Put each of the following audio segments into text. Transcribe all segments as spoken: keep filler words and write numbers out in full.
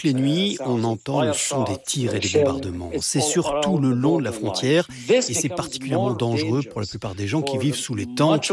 toutes les nuits, on entend le son des tirs et des bombardements. C'est surtout le long de la frontière et c'est particulièrement dangereux pour la plupart des gens qui vivent sous les tentes.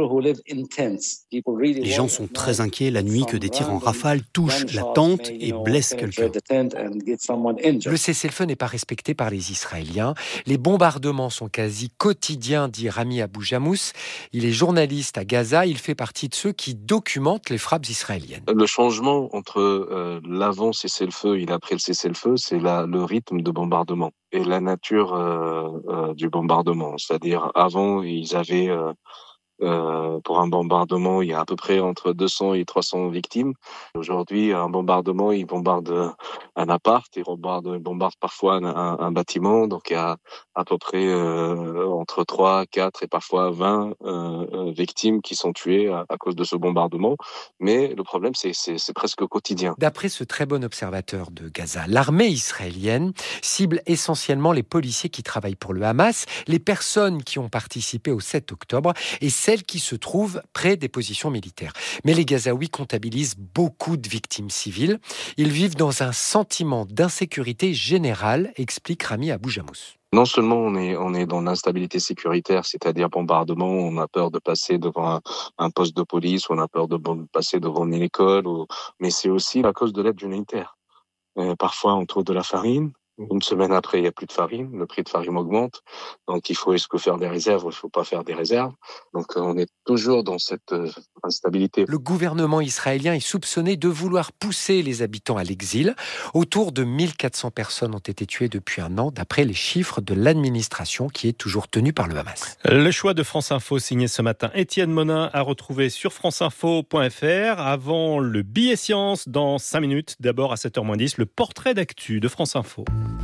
Les gens sont très inquiets la nuit que des tirs en rafale touchent la tente et blessent quelqu'un. Le cessez-le-feu n'est pas respecté par les Israéliens. Les bombardements sont quasi quotidiens, dit Rami Abou Jamous. Il est journaliste à Gaza. Il fait partie de ceux qui documentent les frappes israéliennes. Le changement entre euh, l'avant cessez-le-feu et l'après le cessez-le-feu, c'est la, le rythme de bombardement et la nature euh, euh, du bombardement. C'est-à-dire, avant, ils avaient... Euh, Euh, pour un bombardement, il y a à peu près entre deux cents et trois cents victimes. Aujourd'hui, un bombardement, ils bombardent un appart, ils bombardent, ils bombardent parfois un, un, un bâtiment. Donc, il y a à peu près euh, entre trois, quatre et parfois vingt euh, victimes qui sont tuées à, à cause de ce bombardement. Mais le problème, c'est, c'est, c'est presque quotidien. D'après ce très bon observateur de Gaza, l'armée israélienne cible essentiellement les policiers qui travaillent pour le Hamas, les personnes qui ont participé au sept octobre et celles qui se trouvent près des positions militaires. Mais les Gazaouis comptabilisent beaucoup de victimes civiles. Ils vivent dans un sentiment d'insécurité générale, explique Rami Abou Jamous. Non seulement on est, on est dans l'instabilité sécuritaire, c'est-à-dire bombardement, on a peur de passer devant un, un poste de police, on a peur de passer devant une école, ou, mais c'est aussi à cause de l'aide humanitaire. Euh, parfois on trouve de la farine. Une semaine après, il n'y a plus de farine, le prix de farine augmente, donc il faut est-ce que faire des réserves ou il ne faut pas faire des réserves. Donc on est toujours dans cette euh, instabilité. Le gouvernement israélien est soupçonné de vouloir pousser les habitants à l'exil. Autour de mille quatre cents personnes ont été tuées depuis un an, d'après les chiffres de l'administration qui est toujours tenue par le Hamas. Le choix de France Info signé ce matin. Étienne Monin à retrouver sur franceinfo point f r. Avant le billet science dans cinq minutes. D'abord à sept heures moins dix, le portrait d'actu de France Info.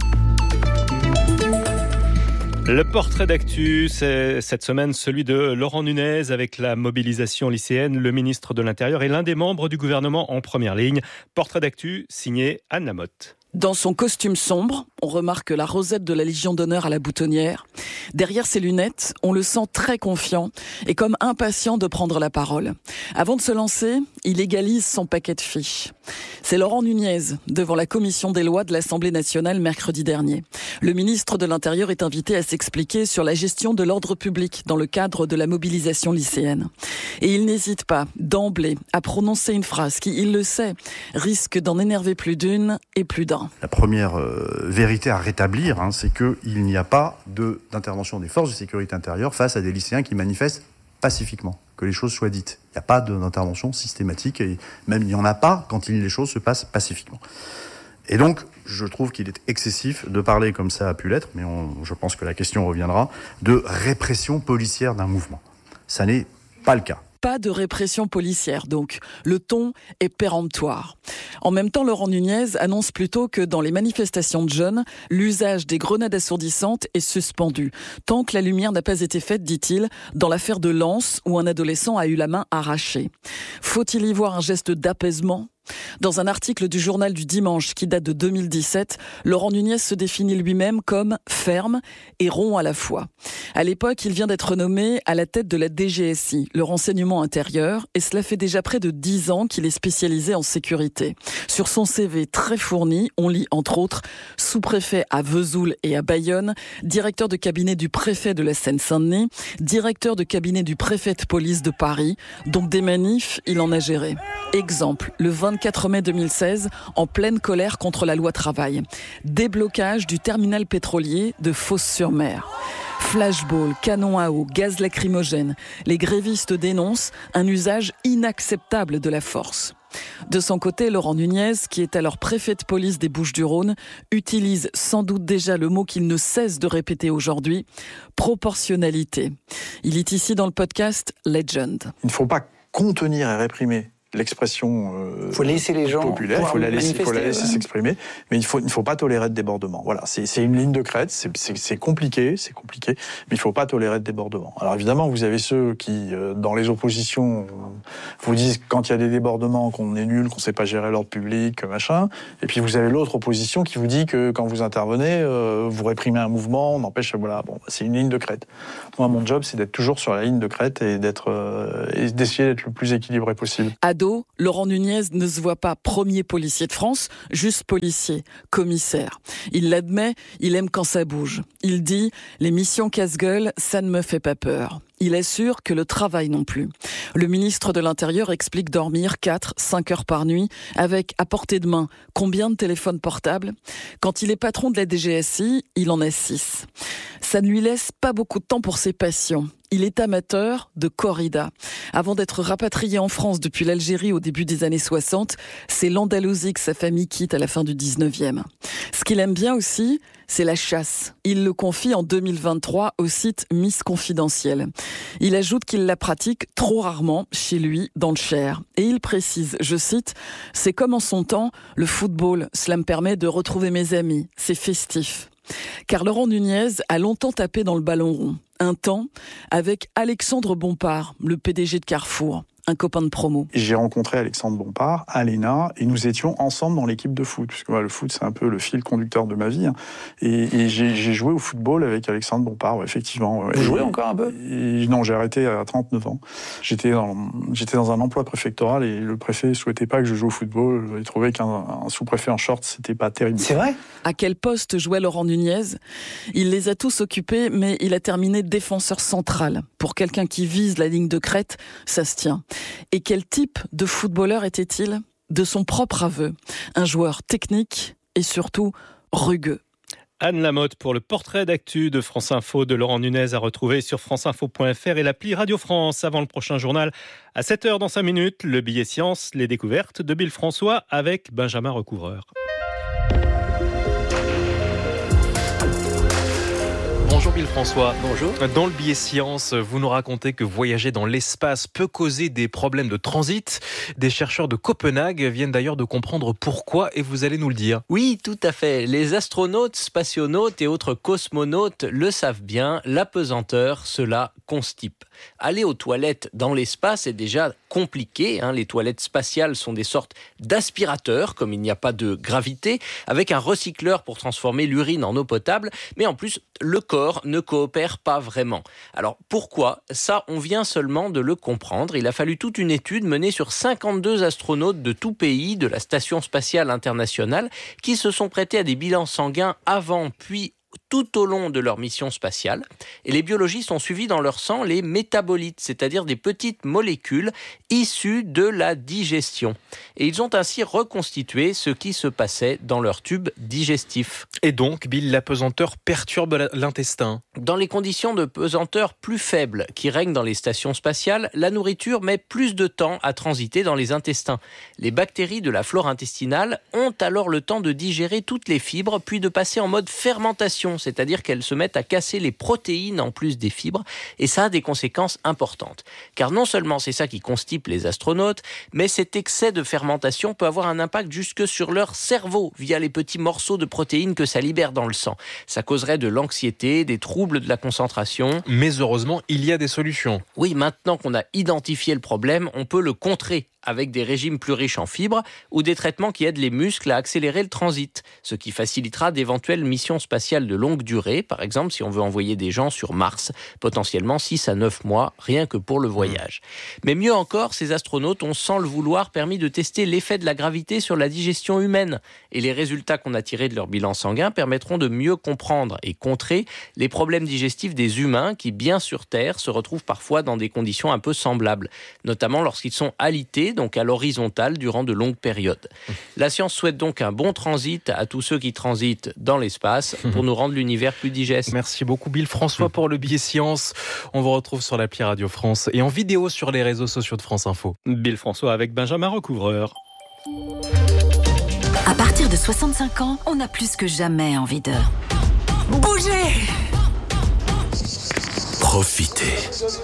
Le portrait d'actu, c'est cette semaine celui de Laurent Nunez avec la mobilisation lycéenne. Le ministre de l'Intérieur est l'un des membres du gouvernement en première ligne. Portrait d'actu signé Anne Lamotte. Dans son costume sombre, on remarque la rosette de la Légion d'honneur à la boutonnière. Derrière ses lunettes, on le sent très confiant et comme impatient de prendre la parole. Avant de se lancer, il égalise son paquet de fiches. C'est Laurent Nunez, devant la commission des lois de l'Assemblée nationale mercredi dernier. Le ministre de l'Intérieur est invité à s'expliquer sur la gestion de l'ordre public dans le cadre de la mobilisation lycéenne. Et il n'hésite pas, d'emblée, à prononcer une phrase qui, il le sait, risque d'en énerver plus d'une et plus d'un. La première euh, vérité à rétablir, hein, c'est qu'il n'y a pas de, d'intervention des forces de sécurité intérieure face à des lycéens qui manifestent pacifiquement, que les choses soient dites. Il n'y a pas d'intervention systématique et même il n'y en a pas quand les choses se passent pacifiquement. Et donc, je trouve qu'il est excessif de parler, comme ça a pu l'être, mais on, je pense que la question reviendra, de répression policière d'un mouvement. Ça n'est pas le cas. Pas de répression policière, donc. Le ton est péremptoire. En même temps, Laurent Nunez annonce plutôt que dans les manifestations de jeunes, l'usage des grenades assourdissantes est suspendu. Tant que la lumière n'a pas été faite, dit-il, dans l'affaire de Lens, où un adolescent a eu la main arrachée. Faut-il y voir un geste d'apaisement ? Dans un article du journal du Dimanche qui date de deux mille dix-sept, Laurent Nunez se définit lui-même comme ferme et rond à la fois. À l'époque, il vient d'être nommé à la tête de la D G S I, le renseignement intérieur, et cela fait déjà près de dix ans qu'il est spécialisé en sécurité. Sur son C V très fourni, on lit entre autres sous-préfet à Vesoul et à Bayonne, directeur de cabinet du préfet de la Seine-Saint-Denis, directeur de cabinet du préfet de police de Paris, donc des manifs, il en a géré. Exemple, le vingt-quatre mai deux mille seize, en pleine colère contre la loi travail. Déblocage du terminal pétrolier de Fos-sur-Mer. Flashball, canon à eau, gaz lacrymogène. Les grévistes dénoncent un usage inacceptable de la force. De son côté, Laurent Nunez, qui est alors préfet de police des Bouches-du-Rhône, utilise sans doute déjà le mot qu'il ne cesse de répéter aujourd'hui, proportionnalité. Il est ici dans le podcast Legend. Il ne faut pas contenir et réprimer l'expression euh, faut laisser les gens populaire, il faut la laisser, faut la laisser s'exprimer, mais il faut, il ne faut pas tolérer de débordement. Voilà, c'est, c'est une ligne de crête, c'est, c'est, c'est compliqué, c'est compliqué, mais il ne faut pas tolérer de débordement. Alors évidemment, vous avez ceux qui, euh, dans les oppositions, vous disent quand il y a des débordements qu'on est nul, qu'on ne sait pas gérer l'ordre public, machin, et puis vous avez l'autre opposition qui vous dit que quand vous intervenez, euh, vous réprimez un mouvement, on empêche, voilà, bon, c'est une ligne de crête. Moi, mon job, c'est d'être toujours sur la ligne de crête et d'être, euh, et d'essayer d'être le plus équilibré possible. À dos, Laurent Nunez ne se voit pas premier policier de France, juste policier, commissaire. Il l'admet, il aime quand ça bouge. Il dit « Les missions casse-gueule, ça ne me fait pas peur ». Il assure que le travail non plus. Le ministre de l'Intérieur explique dormir quatre, cinq heures par nuit avec, à portée de main, combien de téléphones portables ? Quand il est patron de la D G S I, il en a six. Ça ne lui laisse pas beaucoup de temps pour ses passions. Il est amateur de corrida. Avant d'être rapatrié en France depuis l'Algérie au début des années soixante, c'est l'Andalousie que sa famille quitte à la fin du dix-neuvième. Ce qu'il aime bien aussi, c'est la chasse. Il le confie en deux mille vingt-trois au site Miss Confidentiel. Il ajoute qu'il la pratique trop rarement chez lui, dans le Cher. Et il précise, je cite, « C'est comme en son temps, le football, cela me permet de retrouver mes amis, c'est festif ». Car Laurent Nunez a longtemps tapé dans le ballon rond. Un temps avec Alexandre Bompard, le P D G de Carrefour, un copain de promo. J'ai rencontré Alexandre Bompard à l'E N A et nous étions ensemble dans l'équipe de foot, puisque ouais, le foot c'est un peu le fil conducteur de ma vie. Hein. Et, et j'ai, j'ai joué au football avec Alexandre Bompard, ouais, effectivement. Ouais. Vous jouez encore un peu ? et, Non, j'ai arrêté à trente-neuf ans. J'étais dans, j'étais dans un emploi préfectoral et le préfet ne souhaitait pas que je joue au football. Il trouvait qu'un un sous-préfet en short, c'était pas terrible. C'est vrai ? À quel poste jouait Laurent Nunez ? Il les a tous occupés, mais il a terminé défenseur central. Pour quelqu'un qui vise la ligne de crête, ça se tient. Et quel type de footballeur était-il ? De son propre aveu, un joueur technique et surtout rugueux. Anne Lamotte pour le portrait d'actu de France Info de Laurent Nunez à retrouver sur franceinfo point f r et l'appli Radio France. Avant le prochain journal, à sept heures dans cinq minutes, le billet science, les découvertes de Bill François avec Benjamin Recouvreur. Bonjour Bill François. Bonjour. Dans le billet science, vous nous racontez que voyager dans l'espace peut causer des problèmes de transit. Des chercheurs de Copenhague viennent d'ailleurs de comprendre pourquoi et vous allez nous le dire. Oui, tout à fait. Les astronautes, spationautes et autres cosmonautes le savent bien, la pesanteur, cela constipe. Aller aux toilettes dans l'espace est déjà compliqué. Hein. Les toilettes spatiales sont des sortes d'aspirateurs, comme il n'y a pas de gravité, avec un recycleur pour transformer l'urine en eau potable. Mais en plus, le corps ne coopère pas vraiment. Alors pourquoi ? Ça, on vient seulement de le comprendre. Il a fallu toute une étude menée sur cinquante-deux astronautes de tout pays, de la Station spatiale internationale, qui se sont prêtés à des bilans sanguins avant puis tout au long de leur mission spatiale. Et les biologistes ont suivi dans leur sang les métabolites, c'est-à-dire des petites molécules issues de la digestion. Et ils ont ainsi reconstitué ce qui se passait dans leur tube digestif. Et donc, Bill, la pesanteur perturbe l'intestin. Dans les conditions de pesanteur plus faibles qui règnent dans les stations spatiales, la nourriture met plus de temps à transiter dans les intestins. Les bactéries de la flore intestinale ont alors le temps de digérer toutes les fibres, puis de passer en mode fermentation, c'est-à-dire qu'elles se mettent à casser les protéines en plus des fibres, et ça a des conséquences importantes. Car non seulement c'est ça qui constipe les astronautes, mais cet excès de fermentation peut avoir un impact jusque sur leur cerveau, via les petits morceaux de protéines que ça libère dans le sang. Ça causerait de l'anxiété, des troubles de la concentration. Mais heureusement, il y a des solutions. Oui, maintenant qu'on a identifié le problème, on peut le contrer avec des régimes plus riches en fibres ou des traitements qui aident les muscles à accélérer le transit, ce qui facilitera d'éventuelles missions spatiales de longue durée, par exemple si on veut envoyer des gens sur Mars, potentiellement six à neuf mois, rien que pour le voyage. Mais mieux encore, ces astronautes ont sans le vouloir permis de tester l'effet de la gravité sur la digestion humaine, et les résultats qu'on a tirés de leur bilan sanguin permettront de mieux comprendre et contrer les problèmes digestifs des humains qui, bien sur Terre, se retrouvent parfois dans des conditions un peu semblables, notamment lorsqu'ils sont alités, donc à l'horizontale, durant de longues périodes. La science souhaite donc un bon transit à tous ceux qui transitent dans l'espace pour nous rendre l'univers plus digeste. Merci beaucoup Bill François pour le billet science. On vous retrouve sur l'appli Radio France et en vidéo sur les réseaux sociaux de France Info. Bill François avec Benjamin Recouvreur. À partir de soixante-cinq ans, on a plus que jamais envie de bouger. Profiter.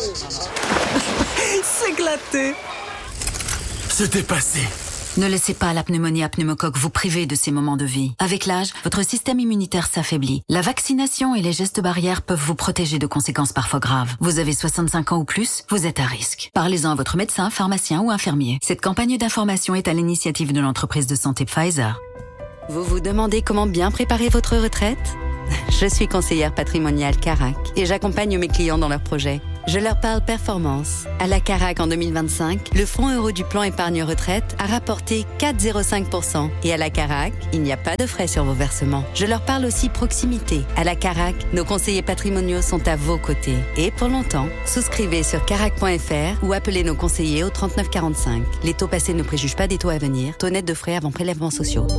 S'éclater. Se dépasser. Ne laissez pas la pneumonie à pneumocoque vous priver de ces moments de vie. Avec l'âge, votre système immunitaire s'affaiblit. La vaccination et les gestes barrières peuvent vous protéger de conséquences parfois graves. Vous avez soixante-cinq ans ou plus, vous êtes à risque. Parlez-en à votre médecin, pharmacien ou infirmier. Cette campagne d'information est à l'initiative de l'entreprise de santé Pfizer. Vous vous demandez comment bien préparer votre retraite ? Je suis conseillère patrimoniale Carac et j'accompagne mes clients dans leurs projets. Je leur parle performance. À la Carac en deux mille vingt-cinq, le fonds euro du plan épargne retraite a rapporté quatre virgule zéro cinq pour cent. Et à la Carac, il n'y a pas de frais sur vos versements. Je leur parle aussi proximité. À la Carac, nos conseillers patrimoniaux sont à vos côtés. Et pour longtemps, souscrivez sur carac point f r ou appelez nos conseillers au trente-neuf quarante-cinq. Les taux passés ne préjugent pas des taux à venir. Taux net de frais avant prélèvements sociaux.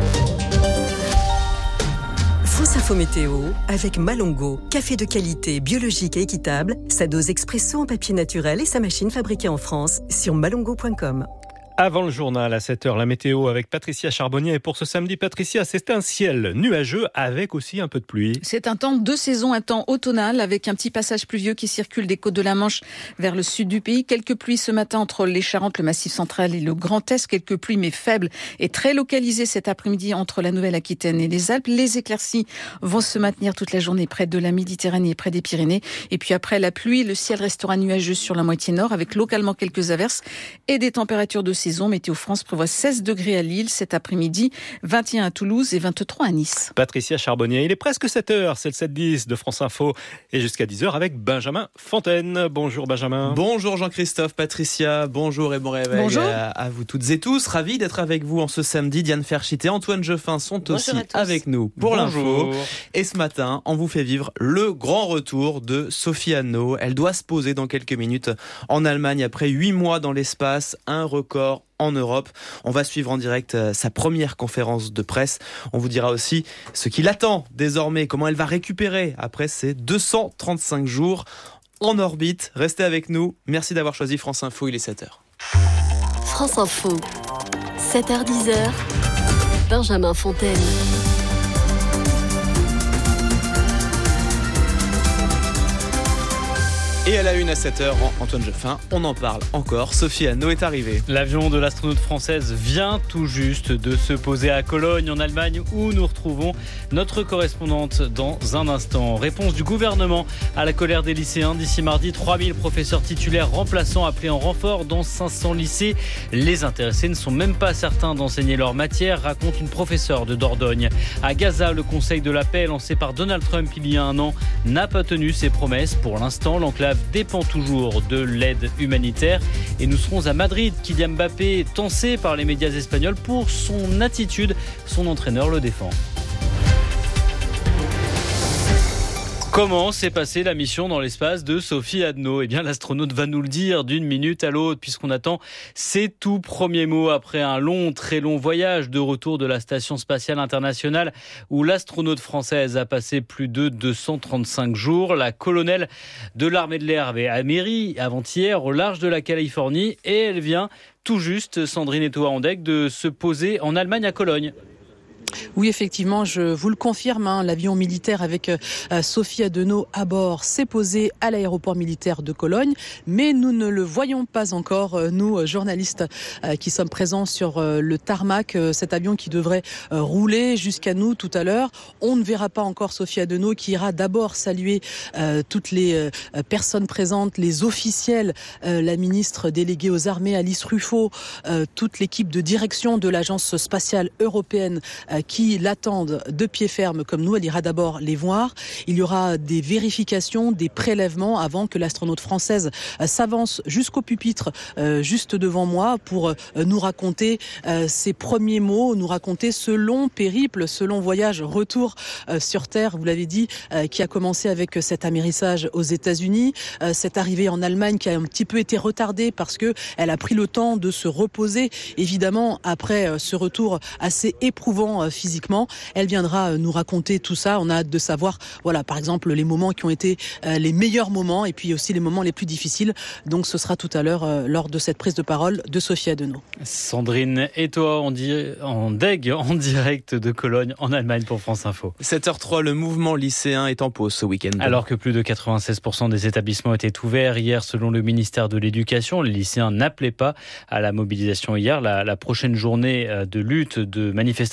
France Info Météo avec Malongo. Café de qualité, biologique et équitable. Sa dose expresso en papier naturel et sa machine fabriquée en France sur malongo point com. Avant le journal à sept heures, la météo avec Patricia Charbonnier. Et pour ce samedi, Patricia, c'est un ciel nuageux avec aussi un peu de pluie. C'est un temps de saison, un temps automnal avec un petit passage pluvieux qui circule des côtes de la Manche vers le sud du pays. Quelques pluies ce matin entre les Charentes, le Massif central et le Grand Est. Quelques pluies mais faibles et très localisées cet après-midi entre la Nouvelle-Aquitaine et les Alpes. Les éclaircies vont se maintenir toute la journée près de la Méditerranée et près des Pyrénées. Et puis après la pluie, le ciel restera nuageux sur la moitié nord avec localement quelques averses et des températures de saison. Météo France prévoit seize degrés à Lille cet après-midi, vingt et un à Toulouse et vingt-trois à Nice. Patricia Charbonnier, il est presque sept heures, c'est le sept dix de France Info et jusqu'à dix heures avec Benjamin Fontaine. Bonjour Benjamin. Bonjour Jean-Christophe, Patricia, bonjour et bon réveil bonjour. À, à vous toutes et tous. Ravi d'être avec vous en ce samedi. Diane Ferchit et Antoine Jeffin sont bonjour aussi avec nous pour bonjour. L'info. Et ce matin, on vous fait vivre le grand retour de Sophie Anneau. Elle doit se poser dans quelques minutes en Allemagne après huit mois dans l'espace, un record en Europe. On va suivre en direct sa première conférence de presse. On vous dira aussi ce qui l'attend désormais, comment elle va récupérer après ces deux cent trente-cinq jours en orbite. Restez avec nous. Merci d'avoir choisi France Info, il est sept heures. France Info, sept heures dix, Benjamin Fontaine. Et à la une à sept heures, Antoine Jeffin, on en parle encore. Sophie Anneau est arrivée. L'avion de l'astronaute française vient tout juste de se poser à Cologne, en Allemagne, où nous retrouvons notre correspondante dans un instant. Réponse du gouvernement à la colère des lycéens. D'ici mardi, trois mille professeurs titulaires remplaçants appelés en renfort dans cinq cents lycées. Les intéressés ne sont même pas certains d'enseigner leur matière, raconte une professeure de Dordogne. À Gaza, le conseil de la paix lancé par Donald Trump il y a un an n'a pas tenu ses promesses. Pour l'instant, l'enclave dépend toujours de l'aide humanitaire et nous serons à Madrid. Kylian Mbappé, tensé par les médias espagnols pour son attitude, son entraîneur le défend. Comment s'est passée la mission dans l'espace de Sophie Anneau ? Eh bien, l'astronaute va nous le dire d'une minute à l'autre, puisqu'on attend ses tout premiers mots après un long, très long voyage de retour de la Station spatiale internationale, où l'astronaute française a passé plus de deux cent trente-cinq jours. La colonelle de l'armée de l'air avait améri avant-hier au large de la Californie, et elle vient tout juste, Sandrine Etoa-Andec, de se poser en Allemagne à Cologne. Oui, effectivement, je vous le confirme, hein, l'avion militaire avec euh, Sophie Anneau à bord s'est posé à l'aéroport militaire de Cologne, mais nous ne le voyons pas encore, euh, nous, journalistes euh, qui sommes présents sur euh, le tarmac, euh, cet avion qui devrait euh, rouler jusqu'à nous tout à l'heure. On ne verra pas encore Sophie Anneau qui ira d'abord saluer euh, toutes les euh, personnes présentes, les officiels, euh, la ministre déléguée aux armées Alice Ruffo, euh, toute l'équipe de direction de l'Agence spatiale européenne euh, qui l'attendent de pied ferme comme nous. Elle ira d'abord les voir. Il y aura des vérifications, des prélèvements avant que l'astronaute française s'avance jusqu'au pupitre euh, juste devant moi pour euh, nous raconter euh, ses premiers mots, nous raconter ce long périple, ce long voyage retour euh, sur Terre, vous l'avez dit, euh, qui a commencé avec cet amérissage aux États-Unis, euh, cette arrivée en Allemagne qui a un petit peu été retardée parce que elle a pris le temps de se reposer, évidemment, après euh, ce retour assez éprouvant euh, physiquement. Elle viendra nous raconter tout ça. On a hâte de savoir, voilà, par exemple, les moments qui ont été euh, les meilleurs moments et puis aussi les moments les plus difficiles. Donc ce sera tout à l'heure euh, lors de cette prise de parole de Sophie Anneau. Sandrine Etoa en, di- en deg en direct de Cologne en Allemagne pour France Info. sept heures trois, le mouvement lycéen est en pause ce week-end. Alors que plus de quatre-vingt-seize pour cent des établissements étaient ouverts hier selon le ministère de l'Éducation, les lycéens n'appelaient pas à la mobilisation hier. La, la prochaine journée de lutte, de manifestation, ce sera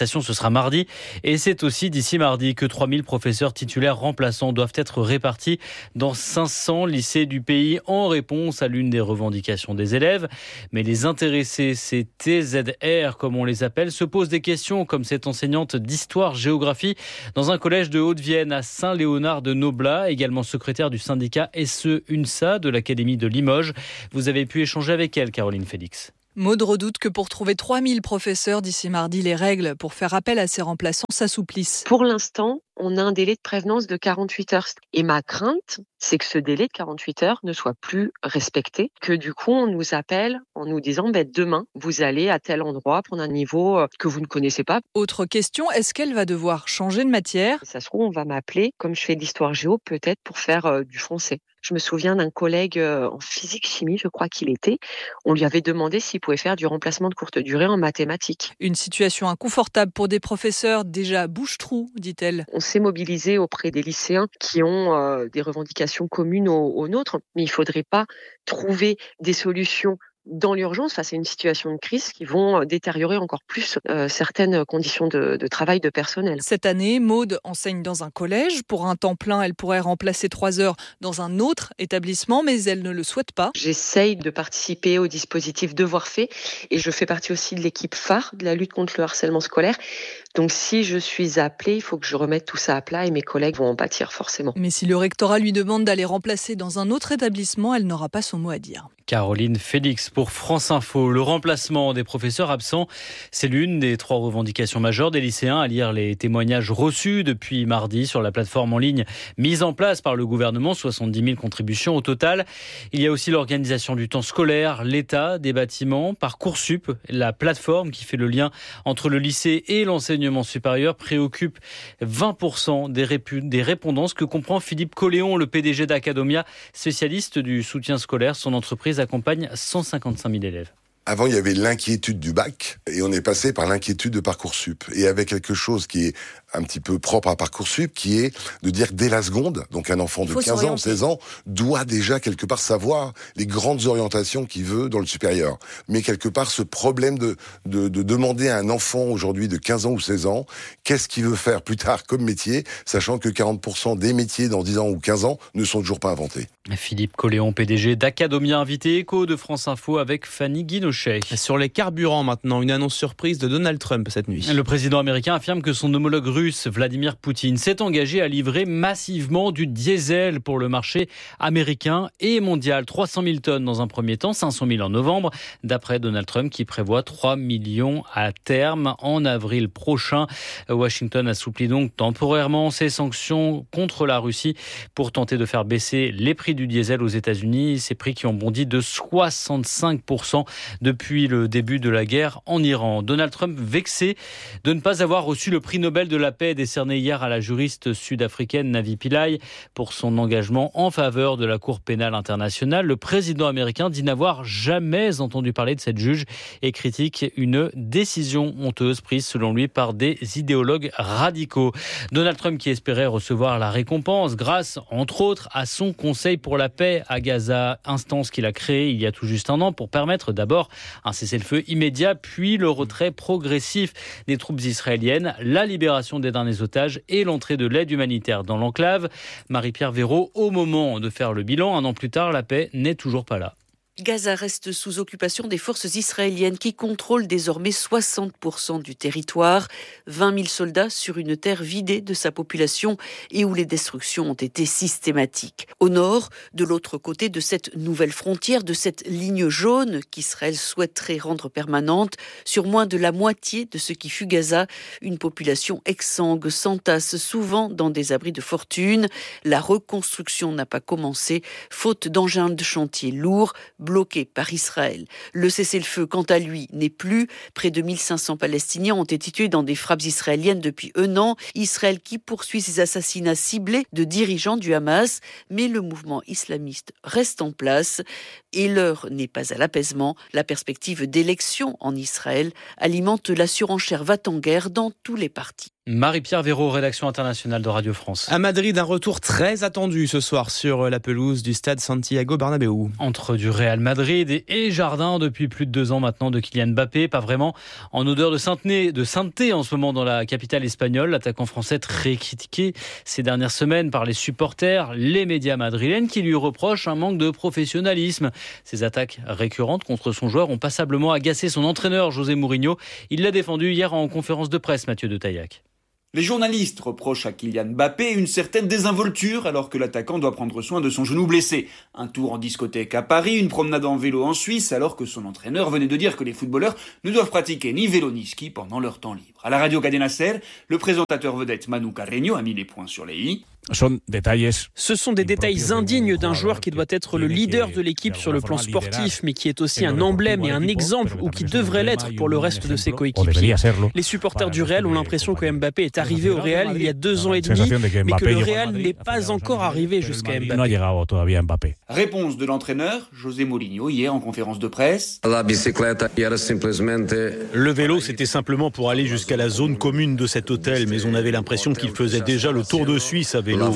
sera mardi. Et c'est aussi d'ici mardi que trois mille professeurs titulaires remplaçants doivent être répartis dans cinq cents lycées du pays en réponse à l'une des revendications des élèves. Mais les intéressés, ces T Z R comme on les appelle, se posent des questions comme cette enseignante d'histoire-géographie dans un collège de Haute-Vienne à Saint-Léonard de Noblat, également secrétaire du syndicat S E U N S A de l'Académie de Limoges. Vous avez pu échanger avec elle, Caroline Félix. Maud redoute que pour trouver trois mille professeurs d'ici mardi, les règles pour faire appel à ces remplaçants s'assouplissent. Pour l'instant, on a un délai de prévenance de quarante-huit heures. Et ma crainte, c'est que ce délai de quarante-huit heures ne soit plus respecté, que du coup, on nous appelle en nous disant bah, « demain, vous allez à tel endroit prendre un niveau que vous ne connaissez pas ». Autre question, est-ce qu'elle va devoir changer de matière ? Ça se trouve, on va m'appeler, comme je fais de l'histoire géo, peut-être pour faire euh, du français. Je me souviens d'un collègue euh, en physique-chimie, je crois qu'il était. On lui avait demandé s'il pouvait faire du remplacement de courte durée en mathématiques. Une situation inconfortable pour des professeurs déjà bouche-trou, dit-elle. On s'est mobilisé auprès des lycéens qui ont euh, des revendications communes aux, aux nôtres, mais il ne faudrait pas trouver des solutions dans l'urgence face à une situation de crise qui vont détériorer encore plus euh, certaines conditions de, de travail de personnel. Cette année, Maud enseigne dans un collège. Pour un temps plein, elle pourrait remplacer trois heures dans un autre établissement, mais elle ne le souhaite pas. J'essaye de participer au dispositif Devoirs faits et je fais partie aussi de l'équipe phare de la lutte contre le harcèlement scolaire. Donc si je suis appelée, il faut que je remette tout ça à plat et mes collègues vont en pâtir forcément. Mais si le rectorat lui demande d'aller remplacer dans un autre établissement, elle n'aura pas son mot à dire. Caroline Félix pour France Info. Le remplacement des professeurs absents, c'est l'une des trois revendications majeures des lycéens, à lire les témoignages reçus depuis mardi sur la plateforme en ligne mise en place par le gouvernement, soixante-dix mille contributions au total. Il y a aussi l'organisation du temps scolaire, l'état des bâtiments, Parcoursup, la plateforme qui fait le lien entre le lycée et l'enseignement supérieur préoccupe vingt pour cent des, rép- des répondants, ce que comprend Philippe Colléon, le P D G d'Acadomia, spécialiste du soutien scolaire. Son entreprise accompagne cent cinquante-cinq mille élèves. Avant, il y avait l'inquiétude du bac et on est passé par l'inquiétude de Parcoursup. Et avec quelque chose qui est un petit peu propre à Parcoursup, qui est de dire que dès la seconde, donc un enfant de quinze ans, seize ans, doit déjà quelque part savoir les grandes orientations qu'il veut dans le supérieur. Mais quelque part, ce problème de, de, de demander à un enfant aujourd'hui de quinze ans ou seize ans, qu'est-ce qu'il veut faire plus tard comme métier, sachant que quarante pour cent des métiers dans dix ans ou quinze ans ne sont toujours pas inventés. Philippe Colléon, P D G d'Acadomia, invité Écho de France Info avec Fanny Guinochet. Sur les carburants maintenant, une annonce surprise de Donald Trump cette nuit. Le président américain affirme que son homologue russe, Vladimir Poutine, s'est engagé à livrer massivement du diesel pour le marché américain et mondial. trois cent mille tonnes dans un premier temps, cinq cent mille en novembre, d'après Donald Trump qui prévoit trois millions à terme en avril prochain. Washington assouplit donc temporairement ses sanctions contre la Russie pour tenter de faire baisser les prix du diesel aux États-Unis. Ces prix qui ont bondi de soixante-cinq pour cent depuis le début de la guerre en Iran. Donald Trump vexé de ne pas avoir reçu le prix Nobel de la paix décerné hier à la juriste sud-africaine Navi Pillay pour son engagement en faveur de la Cour pénale internationale. Le président américain dit n'avoir jamais entendu parler de cette juge et critique une décision honteuse prise selon lui par des idéologues radicaux. Donald Trump qui espérait recevoir la récompense grâce, entre autres, à son Conseil pour la paix à Gaza, instance qu'il a créée il y a tout juste un an pour permettre d'abord un cessez-le-feu immédiat, puis le retrait progressif des troupes israéliennes, la libération des derniers otages et l'entrée de l'aide humanitaire dans l'enclave. Marie-Pierre Véraud, au moment de faire le bilan, un an plus tard, la paix n'est toujours pas là. Gaza reste sous occupation des forces israéliennes qui contrôlent désormais soixante pour cent du territoire. vingt mille soldats sur une terre vidée de sa population et où les destructions ont été systématiques. Au nord, de l'autre côté de cette nouvelle frontière, de cette ligne jaune qu'Israël souhaiterait rendre permanente, sur moins de la moitié de ce qui fut Gaza, une population exsangue s'entasse souvent dans des abris de fortune. La reconstruction n'a pas commencé, faute d'engins de chantier lourds, bloqué par Israël. Le cessez-le-feu, quant à lui, n'est plus. Près de mille cinq cents Palestiniens ont été tués dans des frappes israéliennes depuis un an. Israël qui poursuit ses assassinats ciblés de dirigeants du Hamas. Mais le mouvement islamiste reste en place. Et l'heure n'est pas à l'apaisement. La perspective d'élections en Israël alimente la surenchère va-t-en-guerre dans tous les partis. Marie-Pierre Véraud, rédaction internationale de Radio France. À Madrid, un retour très attendu ce soir sur la pelouse du stade Santiago Bernabéu. Entre du Real Madrid et, et Jardin depuis plus de deux ans maintenant de Kylian Mbappé. Pas vraiment en odeur de sainteté, de sainteté en ce moment dans la capitale espagnole. L'attaquant français très critiqué ces dernières semaines par les supporters, les médias madrilènes qui lui reprochent un manque de professionnalisme. Ces attaques récurrentes contre son joueur ont passablement agacé son entraîneur José Mourinho. Il l'a défendu hier en conférence de presse, Mathieu de Taillac. Les journalistes reprochent à Kylian Mbappé une certaine désinvolture alors que l'attaquant doit prendre soin de son genou blessé. Un tour en discothèque à Paris, une promenade en vélo en Suisse alors que son entraîneur venait de dire que les footballeurs ne doivent pratiquer ni vélo ni ski pendant leur temps libre. À la radio Cadena Ser, le présentateur vedette Manu Carreño a mis les points sur les i. Ce sont des détails indignes d'un joueur qui doit être le leader de l'équipe sur le plan sportif, mais qui est aussi un emblème et un exemple, ou qui devrait l'être pour le reste de ses coéquipiers. Les supporters du Real ont l'impression que Mbappé est arrivé au Real il y a deux ans et demi, mais que le Real n'est pas encore arrivé jusqu'à Mbappé. Réponse de l'entraîneur, José Mourinho, hier en conférence de presse. Le vélo, c'était simplement pour aller jusqu'à la zone commune de cet hôtel, mais on avait l'impression qu'il faisait déjà le tour de Suisse à vélo.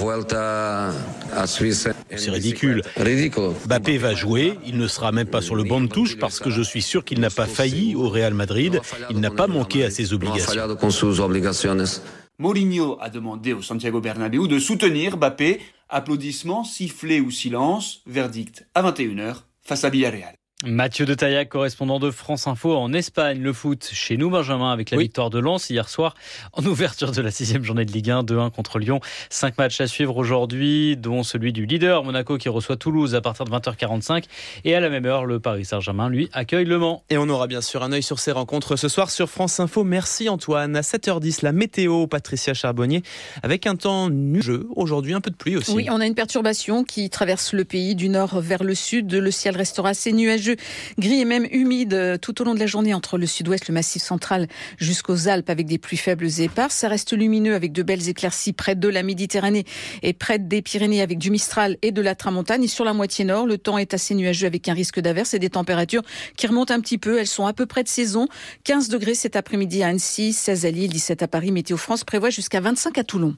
C'est ridicule. Mbappé va jouer, il ne sera même pas sur le banc de touche parce que je suis sûr qu'il n'a pas failli au Real Madrid, il n'a pas manqué à ses obligations. Mourinho a demandé au Santiago Bernabéu de soutenir Mbappé. Applaudissements, sifflets ou silence, verdict à vingt et une heures face à Villarreal. Mathieu de Taillac, correspondant de France Info en Espagne. Le foot chez nous, Benjamin, avec la oui. victoire de Lens hier soir en ouverture de la sixième journée de Ligue un, deux un contre Lyon. Cinq matchs à suivre aujourd'hui, dont celui du leader Monaco qui reçoit Toulouse à partir de vingt heures quarante-cinq. Et à la même heure, le Paris Saint-Germain, lui, accueille Le Mans. Et on aura bien sûr un œil sur ces rencontres ce soir sur France Info. Merci Antoine. À sept heures dix, la météo, Patricia Charbonnier, avec un temps nuageux. Aujourd'hui, un peu de pluie aussi. Oui, on a une perturbation qui traverse le pays du nord vers le sud. Le ciel restera assez nuageux, gris et même humide tout au long de la journée entre le sud-ouest, le massif central jusqu'aux Alpes avec des pluies faibles et éparses. Ça reste lumineux avec de belles éclaircies près de la Méditerranée et près des Pyrénées avec du Mistral et de la Tramontane. Et sur la moitié nord, le temps est assez nuageux avec un risque d'averse et des températures qui remontent un petit peu. Elles sont à peu près de saison. quinze degrés cet après-midi à Annecy, seize à Lille, dix-sept à Paris. Météo France prévoit jusqu'à vingt-cinq à Toulon.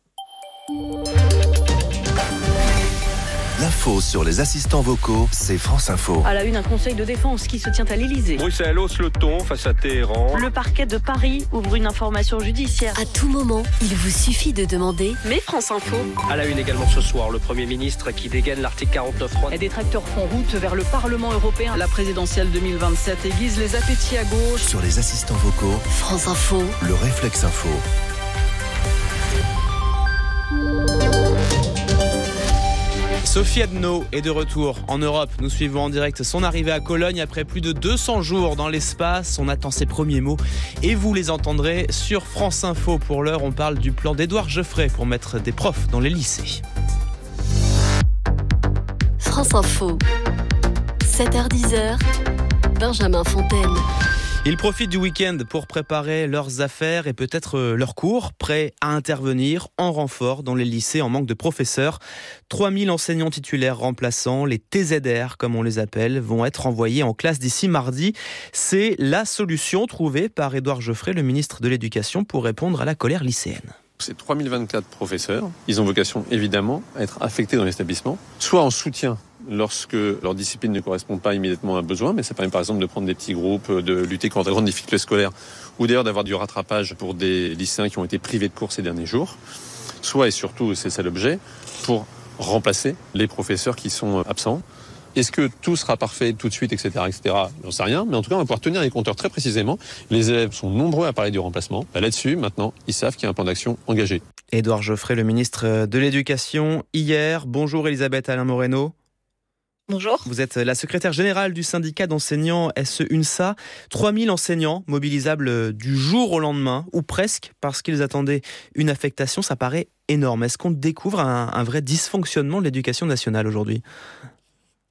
L'info sur les assistants vocaux, c'est France Info. À la une, un conseil de défense qui se tient à l'Elysée. Bruxelles hausse le ton face à Téhéran. Le parquet de Paris ouvre une information judiciaire. À tout moment, il vous suffit de demander « Mais France Info ». À la une également ce soir, le Premier ministre qui dégaine l'article quarante-neuf trois. Et des tracteurs font route vers le Parlement européen. La présidentielle deux mille vingt-sept aiguise les appétits à gauche. Sur les assistants vocaux, France Info, le réflexe info. Sophie Adno est de retour en Europe. Nous suivons en direct son arrivée à Cologne après plus de deux cents jours dans l'espace. On attend ses premiers mots et vous les entendrez sur France Info. Pour l'heure, on parle du plan d'Édouard Geoffrey pour mettre des profs dans les lycées. France Info, sept heures dix, Benjamin Fontaine. Ils profitent du week-end pour préparer leurs affaires et peut-être leurs cours, prêts à intervenir en renfort dans les lycées en manque de professeurs. trois mille enseignants titulaires remplaçants, les T Z R comme on les appelle, vont être envoyés en classe d'ici mardi. C'est la solution trouvée par Édouard Geoffrey, le ministre de l'Éducation, pour répondre à la colère lycéenne. Ces trois mille vingt-quatre professeurs, ils ont vocation évidemment à être affectés dans l'établissement, soit en soutien lorsque leur discipline ne correspond pas immédiatement à un besoin, mais ça permet par exemple de prendre des petits groupes, de lutter contre la grande difficulté scolaire, ou d'ailleurs d'avoir du rattrapage pour des lycéens qui ont été privés de cours ces derniers jours, soit et surtout, c'est ça l'objet, pour remplacer les professeurs qui sont absents. Est-ce que tout sera parfait tout de suite, et cetera, et cetera. J'en sais rien, mais en tout cas, on va pouvoir tenir les compteurs très précisément. Les élèves sont nombreux à parler du remplacement. Là-dessus, maintenant, ils savent qu'il y a un plan d'action engagé. Édouard Geoffrey, le ministre de l'Éducation, hier. Bonjour Elisabeth Alain-Moreno. Bonjour. Vous êtes la secrétaire générale du syndicat d'enseignants S E UNSA. trois mille enseignants mobilisables du jour au lendemain, ou presque, parce qu'ils attendaient une affectation. Ça paraît énorme. Est-ce qu'on découvre un, un vrai dysfonctionnement de l'éducation nationale aujourd'hui ?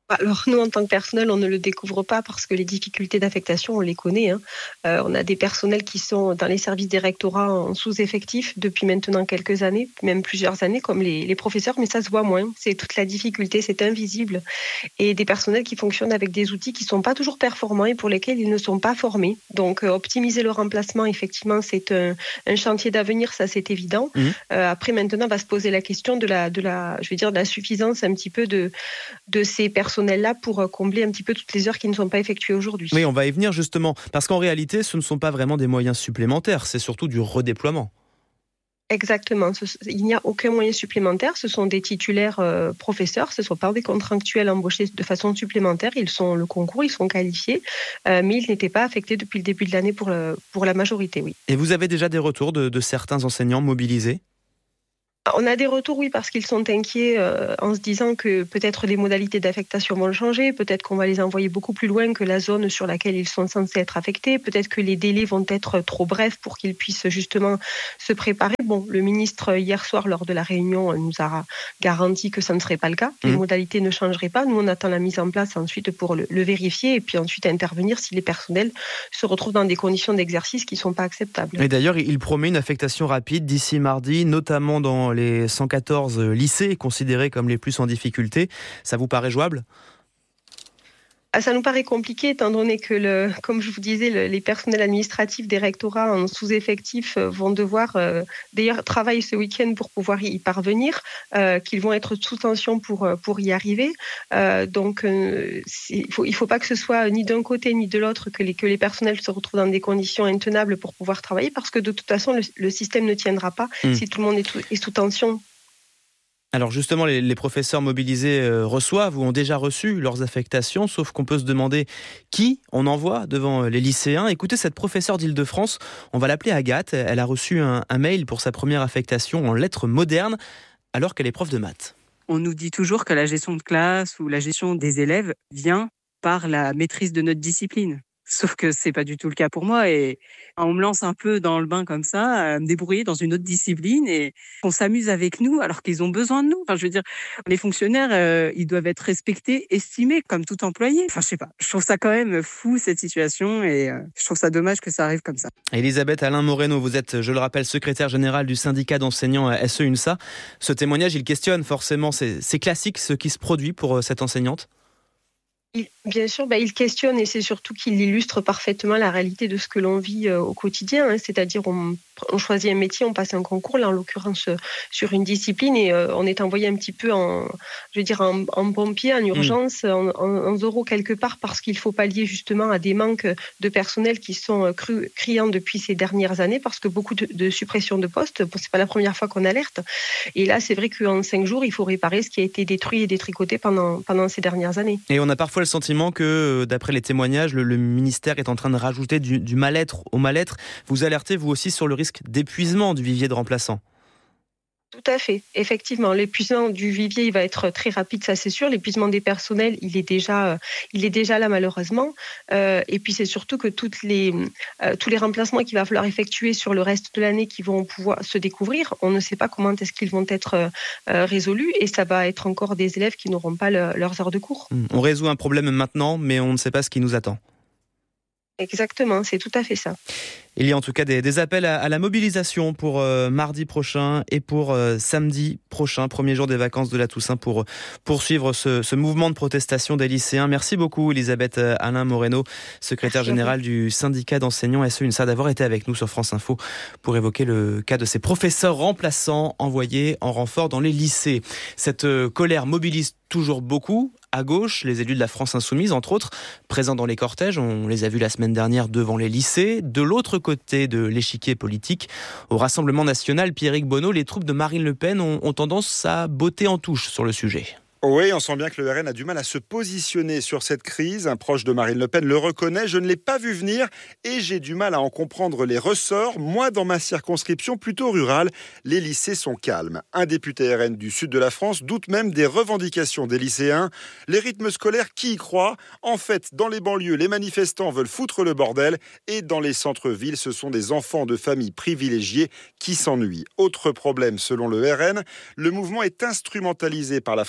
Alors nous, en tant que personnel, on ne le découvre pas parce que les difficultés d'affectation, on les connaît. Hein. Euh, on a des personnels qui sont dans les services des rectorats en sous-effectif depuis maintenant quelques années, même plusieurs années, comme les, les professeurs, mais ça se voit moins. C'est toute la difficulté, c'est invisible. Et des personnels qui fonctionnent avec des outils qui ne sont pas toujours performants et pour lesquels ils ne sont pas formés. Donc euh, optimiser le remplacement, effectivement, c'est un, un chantier d'avenir, ça c'est évident. Mmh. Euh, après, maintenant, va se poser la question de la, de la, je veux dire, de la suffisance un petit peu de, de ces personnels là pour combler un petit peu toutes les heures qui ne sont pas effectuées aujourd'hui. Oui, on va y venir justement, parce qu'en réalité, ce ne sont pas vraiment des moyens supplémentaires, c'est surtout du redéploiement. Exactement, il n'y a aucun moyen supplémentaire, ce sont des titulaires euh, professeurs, ce ne sont pas des contractuels embauchés de façon supplémentaire, ils sont le concours, ils sont qualifiés, euh, mais ils n'étaient pas affectés depuis le début de l'année pour, le, pour la majorité, oui. Et vous avez déjà des retours de, de certains enseignants mobilisés ? On a des retours, oui, parce qu'ils sont inquiets euh, en se disant que peut-être les modalités d'affectation vont changer, peut-être qu'on va les envoyer beaucoup plus loin que la zone sur laquelle ils sont censés être affectés, peut-être que les délais vont être trop brefs pour qu'ils puissent justement se préparer. Bon, le ministre, hier soir, lors de la réunion, nous a garanti que ça ne serait pas le cas, que mmh. les modalités ne changeraient pas. Nous, on attend la mise en place ensuite pour le, le vérifier et puis ensuite intervenir si les personnels se retrouvent dans des conditions d'exercice qui ne sont pas acceptables. Et d'ailleurs, il promet une affectation rapide d'ici mardi, notamment dans les cent quatorze lycées considérés comme les plus en difficulté. Ça vous paraît jouable ? Ça nous paraît compliqué étant donné que, le, comme je vous disais, le, les personnels administratifs des rectorats en sous-effectif vont devoir, euh, d'ailleurs, travailler ce week-end pour pouvoir y parvenir, euh, qu'ils vont être sous tension pour, pour y arriver. Euh, donc, euh, il faut, il faut pas que ce soit ni d'un côté ni de l'autre que les, que les personnels se retrouvent dans des conditions intenables pour pouvoir travailler, parce que de toute façon, le, le système ne tiendra pas mmh. si tout le monde est, tout, est sous tension. Alors justement, les, les professeurs mobilisés euh, reçoivent ou ont déjà reçu leurs affectations, sauf qu'on peut se demander qui on envoie devant les lycéens. Écoutez cette professeure d'Île-de-France, on va l'appeler Agathe. Elle a reçu un, un mail pour sa première affectation en lettres modernes, alors qu'elle est prof de maths. On nous dit toujours que la gestion de classe ou la gestion des élèves vient par la maîtrise de notre discipline. Sauf que c'est pas du tout le cas pour moi et on me lance un peu dans le bain comme ça, à me débrouiller dans une autre discipline et on s'amuse avec nous alors qu'ils ont besoin de nous. Enfin, je veux dire, les fonctionnaires, euh, ils doivent être respectés, estimés comme tout employé. Enfin, je sais pas. Je trouve ça quand même fou cette situation et euh, je trouve ça dommage que ça arrive comme ça. Elisabeth Alain Moreno, vous êtes, je le rappelle, secrétaire générale du syndicat d'enseignants S E UNSA. Ce témoignage, il questionne forcément, c'est, c'est classique ce qui se produit pour cette enseignante. Il, bien sûr, bah, il questionne et c'est surtout qu'il illustre parfaitement la réalité de ce que l'on vit euh, au quotidien. Hein, c'est-à-dire, on, on choisit un métier, on passe un concours, là en l'occurrence euh, sur une discipline, et euh, on est envoyé un petit peu en, je veux dire, en, en pompier, en urgence, mmh. en, en, en zéro quelque part, parce qu'il faut pallier justement à des manques de personnel qui sont cru, criants depuis ces dernières années, parce que beaucoup de, de suppressions de postes, bon, c'est pas la première fois qu'on alerte. Et là, c'est vrai qu'en cinq jours, il faut réparer ce qui a été détruit et détricoté pendant, pendant ces dernières années. Et on a parfois le sentiment que, d'après les témoignages, le, le ministère est en train de rajouter du, du mal-être au mal-être. Vous alertez, vous aussi, sur le risque d'épuisement du vivier de remplaçants. Tout à fait. Effectivement, l'épuisement du vivier, il va être très rapide, ça c'est sûr. L'épuisement des personnels, il est déjà, il est déjà là malheureusement. Euh, et puis c'est surtout que toutes les, euh, tous les remplacements qu'il va falloir effectuer sur le reste de l'année qui vont pouvoir se découvrir, on ne sait pas comment est-ce qu'ils vont être euh, résolus et ça va être encore des élèves qui n'auront pas le, leurs heures de cours. On résout un problème maintenant, mais on ne sait pas ce qui nous attend. Exactement, c'est tout à fait ça. Il y a en tout cas des, des appels à, à la mobilisation pour euh, mardi prochain et pour euh, samedi prochain, premier jour des vacances de la Toussaint, pour euh, poursuivre ce, ce mouvement de protestation des lycéens. Merci beaucoup Elisabeth Alain Moreno, secrétaire générale du syndicat d'enseignants S E UNSA, d'avoir été avec nous sur France Info pour évoquer le cas de ces professeurs remplaçants envoyés en renfort dans les lycées. Cette euh, colère mobilise toujours beaucoup. À gauche, les élus de la France Insoumise, entre autres, présents dans les cortèges, on les a vus la semaine dernière devant les lycées. De l'autre côté de l'échiquier politique, au Rassemblement national, Pierrick Bonneau, les troupes de Marine Le Pen ont, ont tendance à botter en touche sur le sujet. Oui, on sent bien que le R N a du mal à se positionner sur cette crise. Un proche de Marine Le Pen le reconnaît. Je ne l'ai pas vu venir et j'ai du mal à en comprendre les ressorts. Moi, dans ma circonscription plutôt rurale, les lycées sont calmes. Un député R N du sud de la France doute même des revendications des lycéens. Les rythmes scolaires, qui y croit ? En fait, dans les banlieues, les manifestants veulent foutre le bordel et dans les centres-villes, ce sont des enfants de familles privilégiées qui s'ennuient. Autre problème, selon le R N, le mouvement est instrumentalisé par la France Insoumise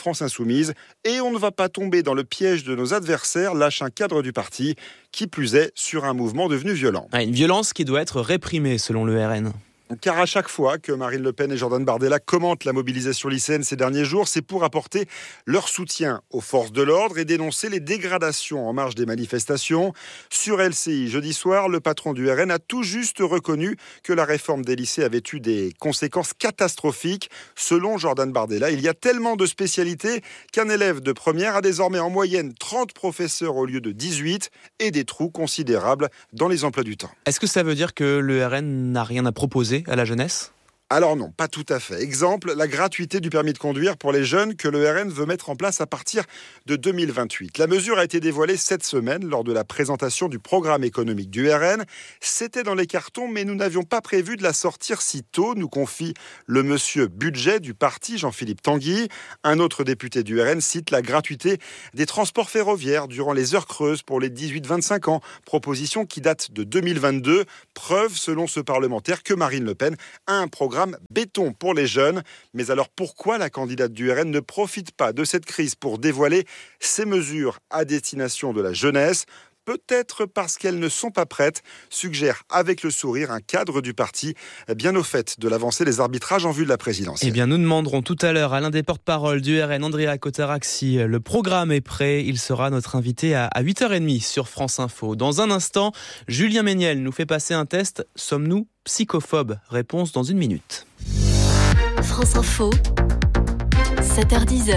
Insoumise. Et on ne va pas tomber dans le piège de nos adversaires, lâche un cadre du parti, qui plus est sur un mouvement devenu violent. Ah, une violence qui doit être réprimée selon le R N. Car à chaque fois que Marine Le Pen et Jordan Bardella commentent la mobilisation lycéenne ces derniers jours, c'est pour apporter leur soutien aux forces de l'ordre et dénoncer les dégradations en marge des manifestations. Sur L C I, jeudi soir, le patron du R N a tout juste reconnu que la réforme des lycées avait eu des conséquences catastrophiques. Selon Jordan Bardella, il y a tellement de spécialités qu'un élève de première a désormais en moyenne trente professeurs au lieu de dix-huit et des trous considérables dans les emplois du temps. Est-ce que ça veut dire que le R N n'a rien à proposer à la jeunesse ? Alors non, pas tout à fait. Exemple, la gratuité du permis de conduire pour les jeunes que le R N veut mettre en place à partir de deux mille vingt-huit. La mesure a été dévoilée cette semaine lors de la présentation du programme économique du R N. C'était dans les cartons, mais nous n'avions pas prévu de la sortir si tôt, nous confie le monsieur budget du parti, Jean-Philippe Tanguy. Un autre député du R N cite la gratuité des transports ferroviaires durant les heures creuses pour les dix-huit vingt-cinq ans. Proposition qui date de deux mille vingt-deux. Preuve, selon ce parlementaire, que Marine Le Pen a un programme béton pour les jeunes. Mais alors pourquoi la candidate du R N ne profite pas de cette crise pour dévoiler ces mesures à destination de la jeunesse ? Peut-être parce qu'elles ne sont pas prêtes, suggère avec le sourire un cadre du parti bien au fait de l'avancée des arbitrages en vue de la présidentielle. Eh bien, nous demanderons tout à l'heure à l'un des porte-parole du R N, Andrea Cotarac, si le programme est prêt. Il sera notre invité à huit heures trente sur France Info. Dans un instant, Julien Méniel nous fait passer un test. Sommes-nous psychophobes ? Réponse dans une minute. France Info, sept heures dix.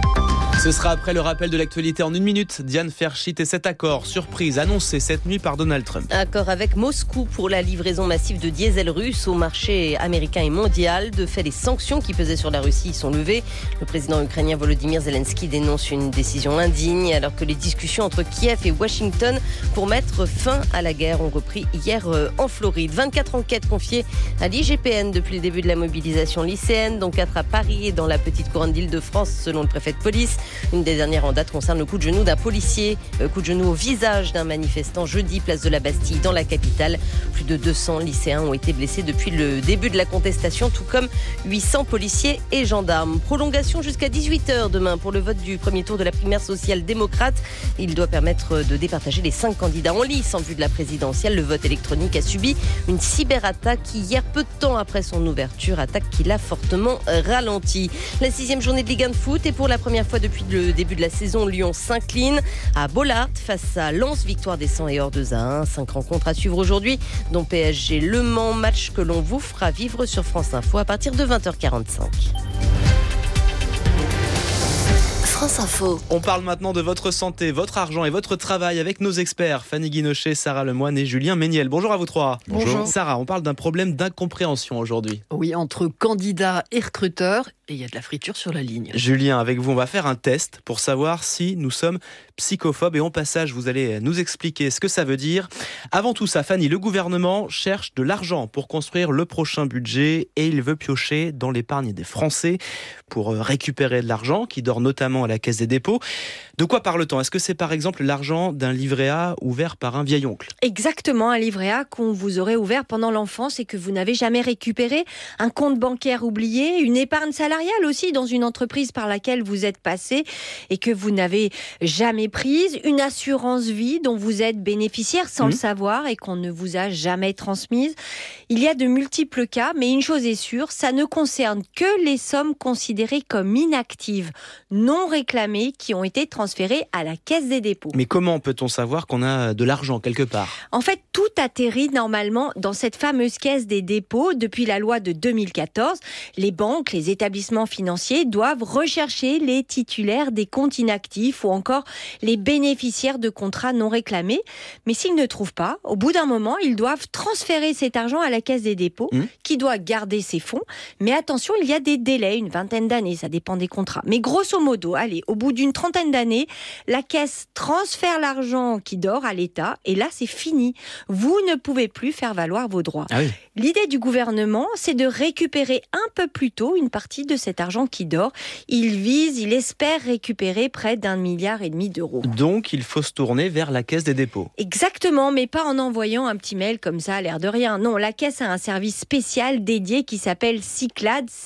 Ce sera après le rappel de l'actualité en une minute. Diane Ferchit et cet accord, surprise, annoncé cette nuit par Donald Trump. Accord avec Moscou pour la livraison massive de diesel russe au marché américain et mondial. De fait, les sanctions qui pesaient sur la Russie sont levées. Le président ukrainien Volodymyr Zelensky dénonce une décision indigne alors que les discussions entre Kiev et Washington pour mettre fin à la guerre ont repris hier en Floride. vingt-quatre enquêtes confiées à l'I G P N depuis le début de la mobilisation lycéenne, dont quatre à Paris et dans la petite couronne d'Île-de-France selon le préfet de police. Une des dernières en date concerne le coup de genou d'un policier, euh, coup de genou au visage d'un manifestant jeudi, place de la Bastille, dans la capitale. Plus de deux cents lycéens ont été blessés depuis le début de la contestation, tout comme huit cents policiers et gendarmes. Prolongation jusqu'à dix-huit heures demain pour le vote du premier tour de la primaire social-démocrate. Il doit permettre de départager les cinq candidats en lice en vue de la présidentielle. Le vote électronique a subi une cyberattaque hier, peu de temps après son ouverture, attaque qui l'a fortement ralenti. La sixième journée de Ligue un de foot et pour la première fois depuis le début de la saison, Lyon s'incline à Bollaert face à Lens, victoire des cent et hors deux à un. Cinq rencontres à suivre aujourd'hui, dont P S G Le Mans, match que l'on vous fera vivre sur France Info à partir de vingt heures quarante-cinq. France Info. On parle maintenant de votre santé, votre argent et votre travail avec nos experts Fanny Guinochet, Sarah Lemoine et Julien Méniel. Bonjour à vous trois. Bonjour. Sarah, on parle d'un problème d'incompréhension aujourd'hui. Oui, entre candidats et recruteurs, et il y a de la friture sur la ligne. Julien, avec vous, on va faire un test pour savoir si nous sommes psychophobes. Et en passage, vous allez nous expliquer ce que ça veut dire. Avant tout ça, Fanny, le gouvernement cherche de l'argent pour construire le prochain budget et il veut piocher dans l'épargne des Français pour récupérer de l'argent qui dort notamment à la Caisse des dépôts. De quoi parle-t-on ? Est-ce que c'est par exemple l'argent d'un livret A ouvert par un vieil oncle ? Exactement, un livret A qu'on vous aurait ouvert pendant l'enfance et que vous n'avez jamais récupéré. Un compte bancaire oublié, une épargne salariale aussi dans une entreprise par laquelle vous êtes passé et que vous n'avez jamais prise. Une assurance vie dont vous êtes bénéficiaire sans mmh. le savoir et qu'on ne vous a jamais transmise. Il y a de multiples cas, mais une chose est sûre, ça ne concerne que les sommes considérées comme inactives, non réclamées, qui ont été transférées à la Caisse des dépôts. Mais comment peut-on savoir qu'on a de l'argent quelque part ? En fait, tout atterrit normalement dans cette fameuse Caisse des dépôts. Depuis la loi de deux mille quatorze, les banques, les établissements financiers doivent rechercher les titulaires des comptes inactifs ou encore les bénéficiaires de contrats non réclamés. Mais s'ils ne trouvent pas, au bout d'un moment, ils doivent transférer cet argent à la Caisse des dépôts, mmh. qui doit garder ses fonds. Mais attention, il y a des délais, une vingtaine d'années, ça dépend des contrats. Mais grosso modo, allez, au bout d'une trentaine d'années, la Caisse transfère l'argent qui dort à l'État et là, c'est fini. Vous ne pouvez plus faire valoir vos droits. Ah oui. L'idée du gouvernement, c'est de récupérer un peu plus tôt une partie de cet argent qui dort. Il vise, il espère récupérer près d'un milliard et demi d'euros. Donc, il faut se tourner vers la Caisse des dépôts. Exactement, mais pas en envoyant un petit mail comme ça, à l'air de rien. Non, la Caisse a un service spécial dédié qui s'appelle Cyclade, C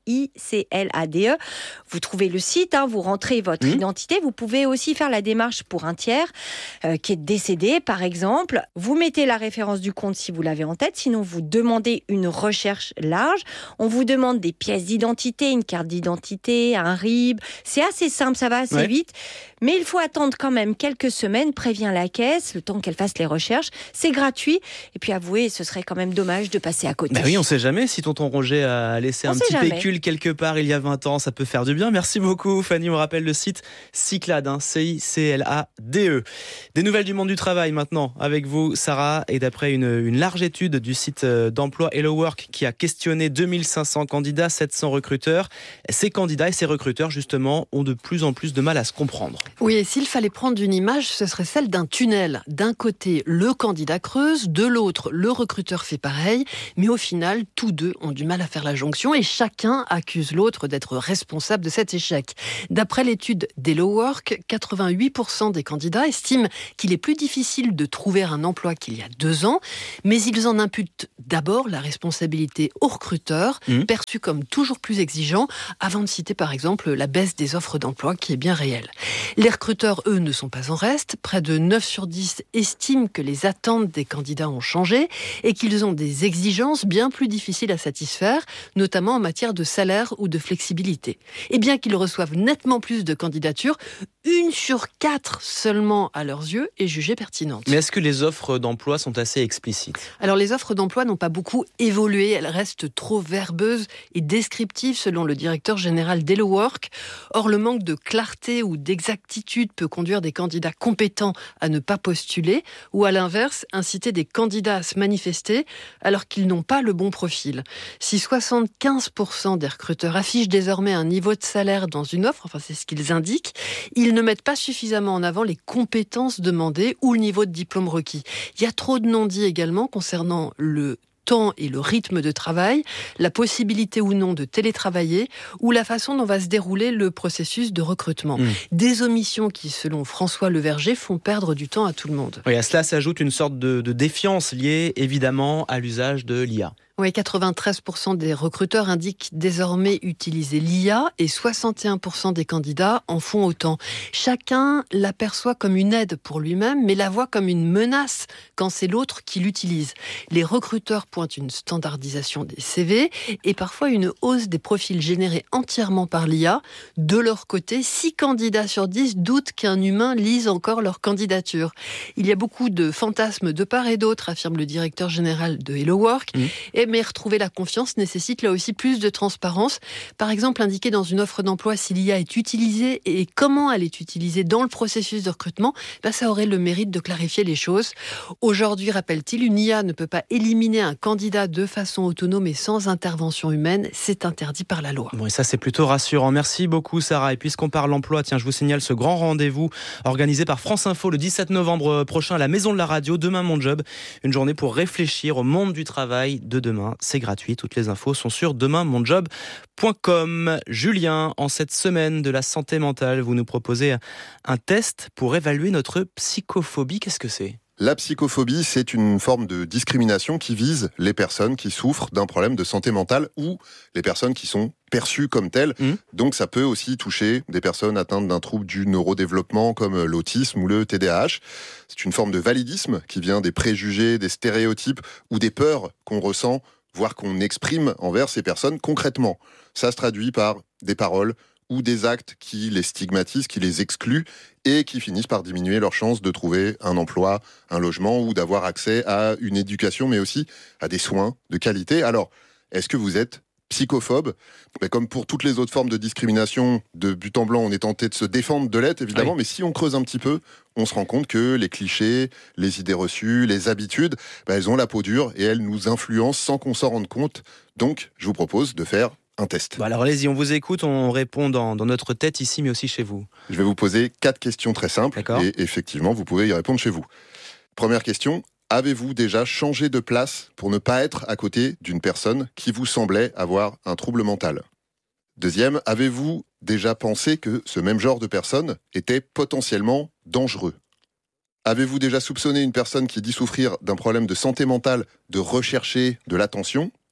I C L A D E. Vous trouvez le site, hein, vous rentrez votre mmh. identité. Vous pouvez aussi faire la démarche pour un tiers euh, qui est décédé, par exemple. Vous mettez la référence du compte si vous l'avez en tête. Sinon, vous demandez une recherche large. On vous demande des pièces d'identité, une carte d'identité, un R I B. C'est assez simple, ça va assez ouais. vite. Mais il faut attendre quand même quelques semaines, prévient la caisse, le temps qu'elle fasse les recherches. C'est gratuit. Et puis avouez, ce serait quand même dommage de passer à côté. Bah oui, on sait jamais si tonton Roger a laissé on un petit jamais. pécule quelque part il y a vingt ans, ça peut faire du bien. Merci beaucoup Fanny, on rappelle le site Cyclade, hein, C I C L A D E. Des nouvelles du monde du travail maintenant avec vous Sarah, et d'après une, une large étude du site d'emploi Hello Work qui a questionné deux mille cinq cents candidats, sept cents recruteurs, ces candidats et ces recruteurs justement ont de plus en plus de mal à se comprendre. Oui, et s'il fallait prendre une image, ce serait celle d'un tunnel. D'un côté, le candidat creuse, de l'autre, le recruteur fait pareil, mais au final, tous deux ont du mal à faire la jonction et chacun accuse l'autre d'être responsable de cet échec. D'après l'étude d'Hello Work, quatre-vingt-huit pour cent des candidats estiment qu'il est plus difficile de trouver un emploi qu'il y a deux ans, mais ils en imputent d'abord la responsabilité au recruteur, mmh. perçu comme toujours plus exigeant, avant de citer par exemple la baisse des offres d'emploi qui est bien réelle. Les recruteurs, eux, ne sont pas en reste. Près de neuf sur dix estiment que les attentes des candidats ont changé et qu'ils ont des exigences bien plus difficiles à satisfaire, notamment en matière de salaire ou de flexibilité. Et bien qu'ils reçoivent nettement plus de candidatures, une sur quatre seulement, à leurs yeux, est jugée pertinente. Mais est-ce que les offres d'emploi sont assez explicites ? Alors, les offres d'emploi n'ont pas beaucoup évolué. Elles restent trop verbeuses et descriptives, selon le directeur général d'Hello Work. Or, le manque de clarté ou d'exactitude peut conduire des candidats compétents à ne pas postuler ou, à l'inverse, inciter des candidats à se manifester alors qu'ils n'ont pas le bon profil. Si soixante-quinze pour cent des recruteurs affichent désormais un niveau de salaire dans une offre, enfin c'est ce qu'ils indiquent, ils ne mettent pas suffisamment en avant les compétences demandées ou le niveau de diplôme requis. Il y a trop de non-dits également concernant le temps et le rythme de travail, la possibilité ou non de télétravailler, ou la façon dont va se dérouler le processus de recrutement. Mmh. Des omissions qui, selon François Leverger, font perdre du temps à tout le monde. Oui, à cela s'ajoute une sorte de, de défiance liée évidemment à l'usage de l'I A. Oui, quatre-vingt-treize pour cent des recruteurs indiquent désormais utiliser l'I A et soixante et un pour cent des candidats en font autant. Chacun l'aperçoit comme une aide pour lui-même, mais la voit comme une menace quand c'est l'autre qui l'utilise. Les recruteurs pointent une standardisation des C V et parfois une hausse des profils générés entièrement par l'I A. De leur côté, six candidats sur dix doutent qu'un humain lise encore leur candidature. Il y a beaucoup de fantasmes de part et d'autre, affirme le directeur général de Hello Work. Mmh. Et mais retrouver la confiance nécessite là aussi plus de transparence. Par exemple, indiquer dans une offre d'emploi si l'I A est utilisée et comment elle est utilisée dans le processus de recrutement, ben ça aurait le mérite de clarifier les choses. Aujourd'hui, rappelle-t-il, une I A ne peut pas éliminer un candidat de façon autonome et sans intervention humaine. C'est interdit par la loi. Bon, et ça, c'est plutôt rassurant. Merci beaucoup, Sarah. Et puisqu'on parle emploi, tiens, je vous signale ce grand rendez-vous organisé par France Info le dix-sept novembre prochain à la Maison de la Radio. Demain, mon job. Une journée pour réfléchir au monde du travail de demain. C'est gratuit, toutes les infos sont sur demain mon job point com. Julien, en cette semaine de la santé mentale, vous nous proposez un test pour évaluer notre psychophobie. Qu'est-ce que c'est ? La psychophobie, c'est une forme de discrimination qui vise les personnes qui souffrent d'un problème de santé mentale ou les personnes qui sont perçues comme telles. Mmh. Donc ça peut aussi toucher des personnes atteintes d'un trouble du neurodéveloppement comme l'autisme ou le T D A H. C'est une forme de validisme qui vient des préjugés, des stéréotypes ou des peurs qu'on ressent, voire qu'on exprime envers ces personnes concrètement. Ça se traduit par des paroles ou des actes qui les stigmatisent, qui les excluent et qui finissent par diminuer leurs chances de trouver un emploi, un logement ou d'avoir accès à une éducation, mais aussi à des soins de qualité. Alors, est-ce que vous êtes psychophobe ? Mais comme pour toutes les autres formes de discrimination, de but en blanc, on est tenté de se défendre de l'être, évidemment, oui. Mais si on creuse un petit peu, on se rend compte que les clichés, les idées reçues, les habitudes, bah, elles ont la peau dure et elles nous influencent sans qu'on s'en rende compte. Donc, je vous propose de faire un test. Bon alors allez-y, on vous écoute, on répond dans, dans notre tête ici, mais aussi chez vous. Je vais vous poser quatre questions très simples. D'accord. Et effectivement, vous pouvez y répondre chez vous. Première question, avez-vous déjà changé de place pour ne pas être à côté d'une personne qui vous semblait avoir un trouble mental ? Deuxième, avez-vous déjà pensé que ce même genre de personne était potentiellement dangereux ? Avez-vous déjà soupçonné une personne qui dit souffrir d'un problème de santé mentale de rechercher de l'attention ?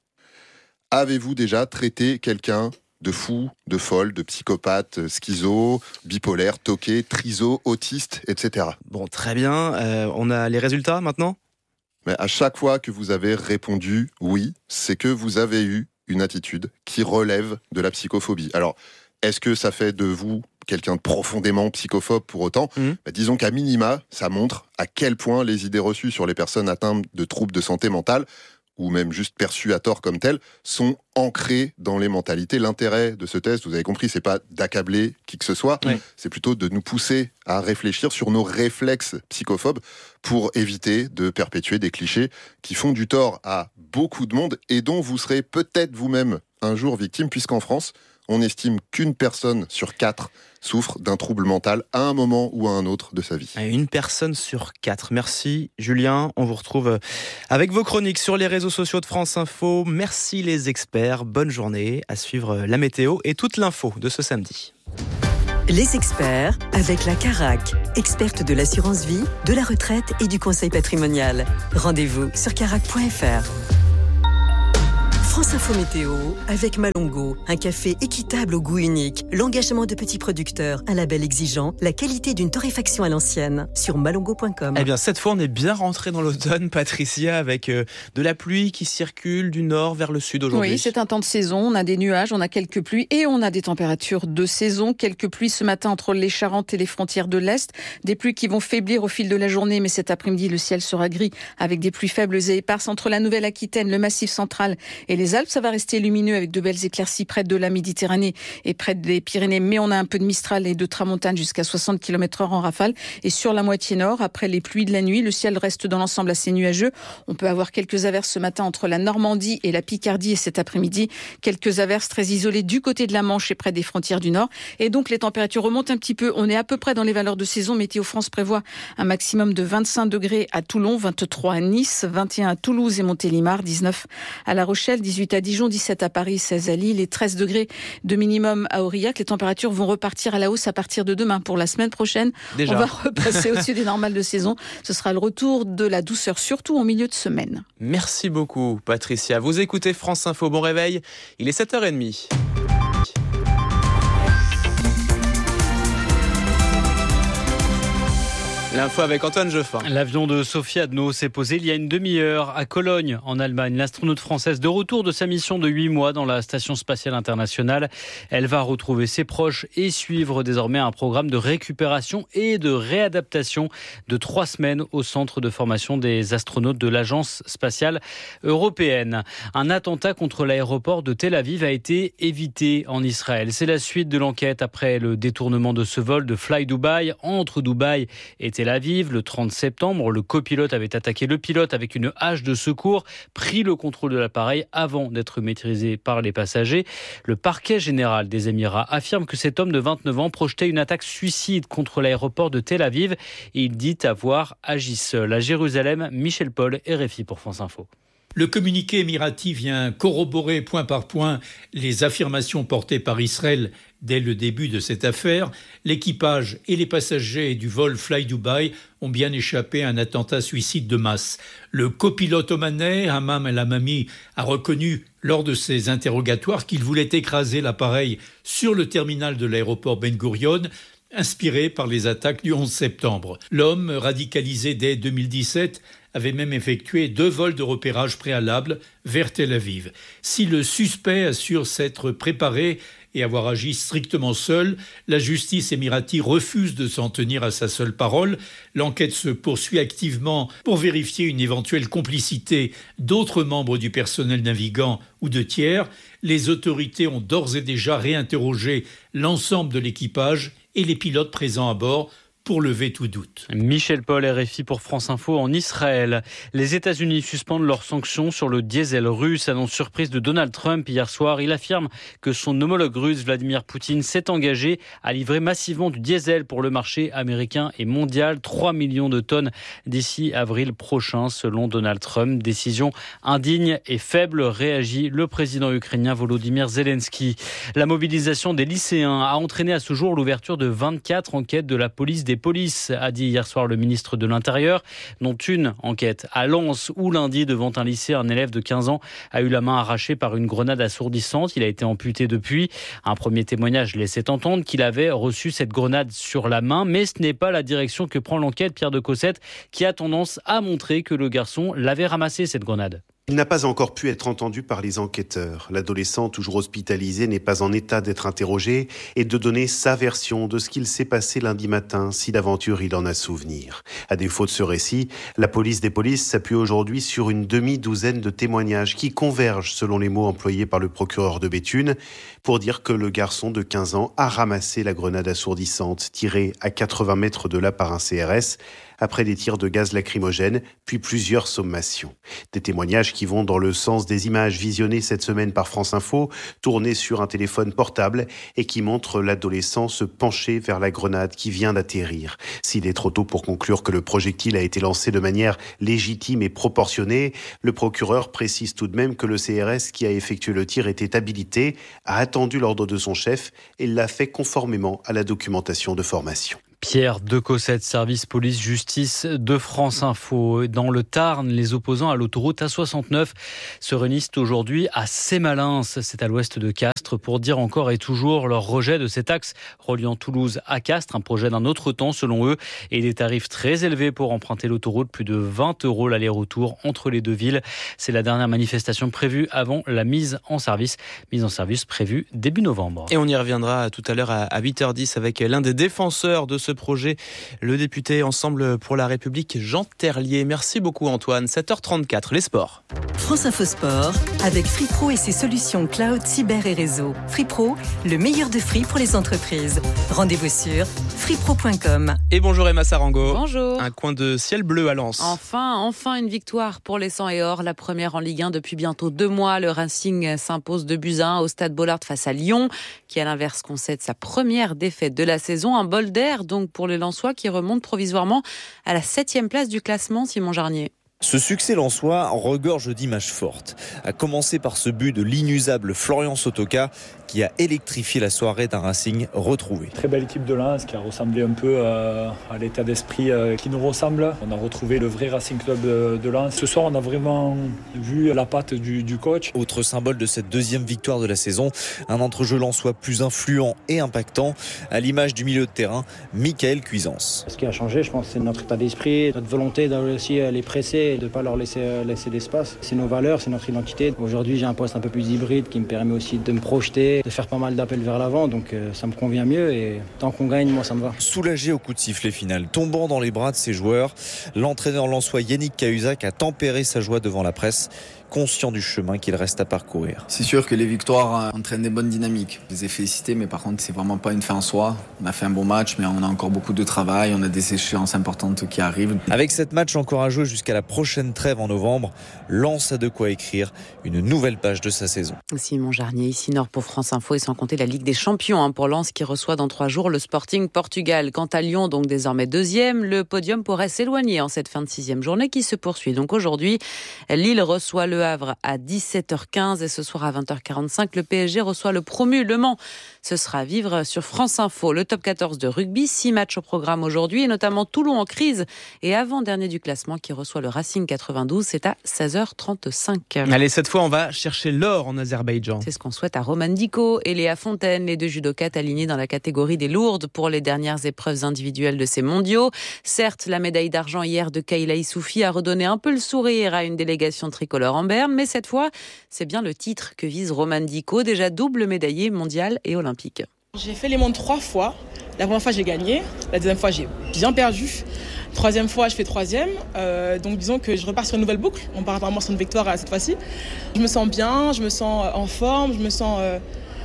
Avez-vous déjà traité quelqu'un de fous, de folles, de psychopathes, schizo, bipolaires, toqués, triso, autistes, et cetera. Bon, très bien. Euh, on a les résultats maintenant ? Mais à chaque fois que vous avez répondu oui, c'est que vous avez eu une attitude qui relève de la psychophobie. Alors, est-ce que ça fait de vous quelqu'un de profondément psychophobe pour autant ? mmh. bah, Disons qu'à minima, ça montre à quel point les idées reçues sur les personnes atteintes de troubles de santé mentale, ou même juste perçues à tort comme telles, sont ancrées dans les mentalités. L'intérêt de ce test, vous avez compris, c'est pas d'accabler qui que ce soit, oui. c'est plutôt de nous pousser à réfléchir sur nos réflexes psychophobes pour éviter de perpétuer des clichés qui font du tort à beaucoup de monde et dont vous serez peut-être vous-même un jour victime, puisqu'en France, on estime qu'une personne sur quatre souffre d'un trouble mental à un moment ou à un autre de sa vie. Une personne sur quatre. Merci Julien. On vous retrouve avec vos chroniques sur les réseaux sociaux de France Info. Merci les experts. Bonne journée. À suivre la météo et toute l'info de ce samedi. Les experts avec la Carac, experte de l'assurance vie, de la retraite et du conseil patrimonial. Rendez-vous sur carac point f r. France Info Météo avec Malongo, un café équitable au goût unique, l'engagement de petits producteurs, un label exigeant, la qualité d'une torréfaction à l'ancienne sur malongo point com. Eh bien cette fois on est bien rentré dans l'automne, Patricia, avec euh, de la pluie qui circule du nord vers le sud aujourd'hui. Oui, c'est un temps de saison, on a des nuages, on a quelques pluies et on a des températures de saison. Quelques pluies ce matin entre les Charentes et les frontières de l'Est, des pluies qui vont faiblir au fil de la journée, mais cet après-midi le ciel sera gris avec des pluies faibles et éparses entre la Nouvelle-Aquitaine, le Massif central et les Les Alpes, ça va rester lumineux avec de belles éclaircies près de la Méditerranée et près des Pyrénées, mais on a un peu de Mistral et de Tramontane jusqu'à soixante kilomètres heure en rafale. Et sur la moitié nord, après les pluies de la nuit, le ciel reste dans l'ensemble assez nuageux. On peut avoir quelques averses ce matin entre la Normandie et la Picardie et cet après-midi, quelques averses très isolées du côté de la Manche et près des frontières du nord. Et donc les températures remontent un petit peu. On est à peu près dans les valeurs de saison. Météo France prévoit un maximum de vingt-cinq degrés à Toulon, vingt-trois à Nice, vingt et un à Toulouse et Montélimar, dix-neuf à La Rochelle, dix-huit à Dijon, dix-sept à Paris, seize à Lille et treize degrés de minimum à Aurillac. Les températures vont repartir à la hausse à partir de demain. Pour la semaine prochaine, Déjà. on va repasser au-dessus des normales de saison. Ce sera le retour de la douceur, surtout en milieu de semaine. Merci beaucoup, Patricia. Vous écoutez France Info. Bon réveil. Il est sept heures trente. L'info avec Antoine Jeffin. L'avion de Sophie Adno s'est posé il y a une demi-heure à Cologne, en Allemagne. L'astronaute française de retour de sa mission de huit mois dans la Station spatiale internationale. Elle va retrouver ses proches et suivre désormais un programme de récupération et de réadaptation de trois semaines au centre de formation des astronautes de l'Agence spatiale européenne. Un attentat contre l'aéroport de Tel Aviv a été évité en Israël. C'est la suite de l'enquête après le détournement de ce vol de Fly Dubai entre Dubaï et Tel Aviv. Le trente septembre, le copilote avait attaqué le pilote avec une hache de secours, pris le contrôle de l'appareil avant d'être maîtrisé par les passagers. Le parquet général des Émirats affirme que cet homme de vingt-neuf ans projetait une attaque suicide contre l'aéroport de Tel Aviv et il dit avoir agi seul. À Jérusalem, Michel Paul, R F I pour France Info. Le communiqué émirati vient corroborer point par point les affirmations portées par Israël dès le début de cette affaire. L'équipage et les passagers du vol Fly Dubai ont bien échappé à un attentat suicide de masse. Le copilote omanais, Hammam El Hamami, a reconnu lors de ses interrogatoires qu'il voulait écraser l'appareil sur le terminal de l'aéroport Ben Gurion, inspiré par les attaques du onze septembre. L'homme, radicalisé dès deux mille dix-sept, avait même effectué deux vols de repérage préalables vers Tel Aviv. Si le suspect assure s'être préparé et avoir agi strictement seul, la justice émirati refuse de s'en tenir à sa seule parole. L'enquête se poursuit activement pour vérifier une éventuelle complicité d'autres membres du personnel navigant ou de tiers. Les autorités ont d'ores et déjà réinterrogé l'ensemble de l'équipage et les pilotes présents à bord pour lever tout doute. Michel Paul, R F I pour France Info. En Israël, les États-Unis suspendent leurs sanctions sur le diesel russe. Annonce surprise de Donald Trump hier soir. Il affirme que son homologue russe, Vladimir Poutine, s'est engagé à livrer massivement du diesel pour le marché américain et mondial. trois millions de tonnes d'ici avril prochain, selon Donald Trump. Décision indigne et faible, réagit le président ukrainien Volodymyr Zelensky. La mobilisation des lycéens a entraîné à ce jour l'ouverture de vingt-quatre enquêtes de la police des des polices, a dit hier soir le ministre de l'Intérieur, dont une enquête à Lens où lundi, devant un lycée, un élève de quinze ans a eu la main arrachée par une grenade assourdissante. Il a été amputé depuis. Un premier témoignage laissait entendre qu'il avait reçu cette grenade sur la main, mais ce n'est pas la direction que prend l'enquête, Pierre de Cossette, qui a tendance à montrer que le garçon l'avait ramassée, cette grenade. Il n'a pas encore pu être entendu par les enquêteurs. L'adolescent, toujours hospitalisé, n'est pas en état d'être interrogé et de donner sa version de ce qu'il s'est passé lundi matin, si d'aventure il en a souvenir. À défaut de ce récit, la police des polices s'appuie aujourd'hui sur une demi-douzaine de témoignages qui convergent, selon les mots employés par le procureur de Béthune, pour dire que le garçon de quinze ans a ramassé la grenade assourdissante tirée à quatre-vingts mètres de là par un C R S, après des tirs de gaz lacrymogène, puis plusieurs sommations. Des témoignages qui vont dans le sens des images visionnées cette semaine par France Info, tournées sur un téléphone portable et qui montrent l'adolescent se pencher vers la grenade qui vient d'atterrir. S'il est trop tôt pour conclure que le projectile a été lancé de manière légitime et proportionnée, le procureur précise tout de même que le C R S qui a effectué le tir était habilité, a attendu l'ordre de son chef et l'a fait conformément à la documentation de formation. Pierre de Cossette, service police-justice de France Info. Dans le Tarn, les opposants à l'autoroute A soixante-neuf se réunissent aujourd'hui à Sémalins, c'est à l'ouest de Castres, pour dire encore et toujours leur rejet de cet axe reliant Toulouse à Castres, un projet d'un autre temps selon eux, et des tarifs très élevés pour emprunter l'autoroute, plus de vingt euros l'aller-retour entre les deux villes. C'est la dernière manifestation prévue avant la mise en service, mise en service prévue début novembre. Et on y reviendra tout à l'heure à huit heures dix avec l'un des défenseurs de ce projet, le député Ensemble pour la République, Jean Terlier. Merci beaucoup Antoine. sept heures trente-quatre, les sports. France Info Sport, avec FreePro et ses solutions cloud, cyber et réseau. FreePro, le meilleur de Free pour les entreprises. Rendez-vous sur freepro point com. Et bonjour Emma Sarango. Bonjour. Un coin de ciel bleu à Lens. Enfin, enfin une victoire pour les cent et or, la première en Ligue un depuis bientôt deux mois. Le Racing s'impose deux buts à un au Stade Bollaert face à Lyon, qui à l'inverse concède sa première défaite de la saison. Un bol d'air donc pour les Lensois qui remontent provisoirement à la septième place du classement, Simon Jarnier. Ce succès lensois regorge d'images fortes, à commencer par ce but de l'inusable Florian Sotoka qui a électrifié la soirée d'un Racing retrouvé. Très belle équipe de Lens qui a ressemblé un peu euh, à l'état d'esprit euh, qui nous ressemble. On a retrouvé le vrai Racing Club de, de Lens. Ce soir, on a vraiment vu la patte du, du coach. Autre symbole de cette deuxième victoire de la saison, un entrejeu lensois plus influent et impactant, à l'image du milieu de terrain, Michael Cuisance. Ce qui a changé, je pense, c'est notre état d'esprit, notre volonté d'aller aussi les presser, de ne pas leur laisser, laisser d'espace. C'est nos valeurs, c'est notre identité. Aujourd'hui, j'ai un poste un peu plus hybride qui me permet aussi de me projeter, de faire pas mal d'appels vers l'avant, donc euh, ça me convient mieux et tant qu'on gagne, moi ça me va. Soulagé au coup de sifflet final, tombant dans les bras de ses joueurs, l'entraîneur lensois Yannick Cahuzac a tempéré sa joie devant la presse, conscient du chemin qu'il reste à parcourir. C'est sûr que les victoires entraînent des bonnes dynamiques. Je les ai félicités, mais par contre, c'est vraiment pas une fin en soi. On a fait un bon match, mais on a encore beaucoup de travail. On a des échéances importantes qui arrivent. Avec sept matchs encore à jouer jusqu'à la prochaine trêve en novembre, Lens a de quoi écrire une nouvelle page de sa saison. Simon Jarnier, ici Nord pour France Info, et sans compter la Ligue des Champions hein, pour Lens qui reçoit dans trois jours le Sporting Portugal. Quant à Lyon, donc désormais deuxième, le podium pourrait s'éloigner en cette fin de sixième journée qui se poursuit. Donc aujourd'hui, Lille reçoit le Havre à dix-sept heures quinze et ce soir à vingt heures quarante-cinq, le P S G reçoit le promu Le Mans. Ce sera à vivre sur France Info. Le top quatorze de rugby, six matchs au programme aujourd'hui et notamment Toulon en crise et avant-dernier du classement qui reçoit le Racing quatre-vingt-douze. C'est à seize heures trente-cinq. Allez, cette fois, on va chercher l'or en Azerbaïdjan. C'est ce qu'on souhaite à Roman Diko et Léa Fontaine, les deux judokates alignés dans la catégorie des lourdes pour les dernières épreuves individuelles de ces mondiaux. Certes, la médaille d'argent hier de Kayla Issoufi a redonné un peu le sourire à une délégation tricolore en berne, mais cette fois, c'est bien le titre que vise Roman Diko, déjà double médaillé mondial et olympique. J'ai fait les mondes trois fois. La première fois, j'ai gagné. La deuxième fois, j'ai bien perdu. Troisième fois, je fais troisième. Euh, donc, disons que je repars sur une nouvelle boucle. On part vraiment sur une victoire cette fois-ci. Je me sens bien, je me sens en forme, je me sens euh,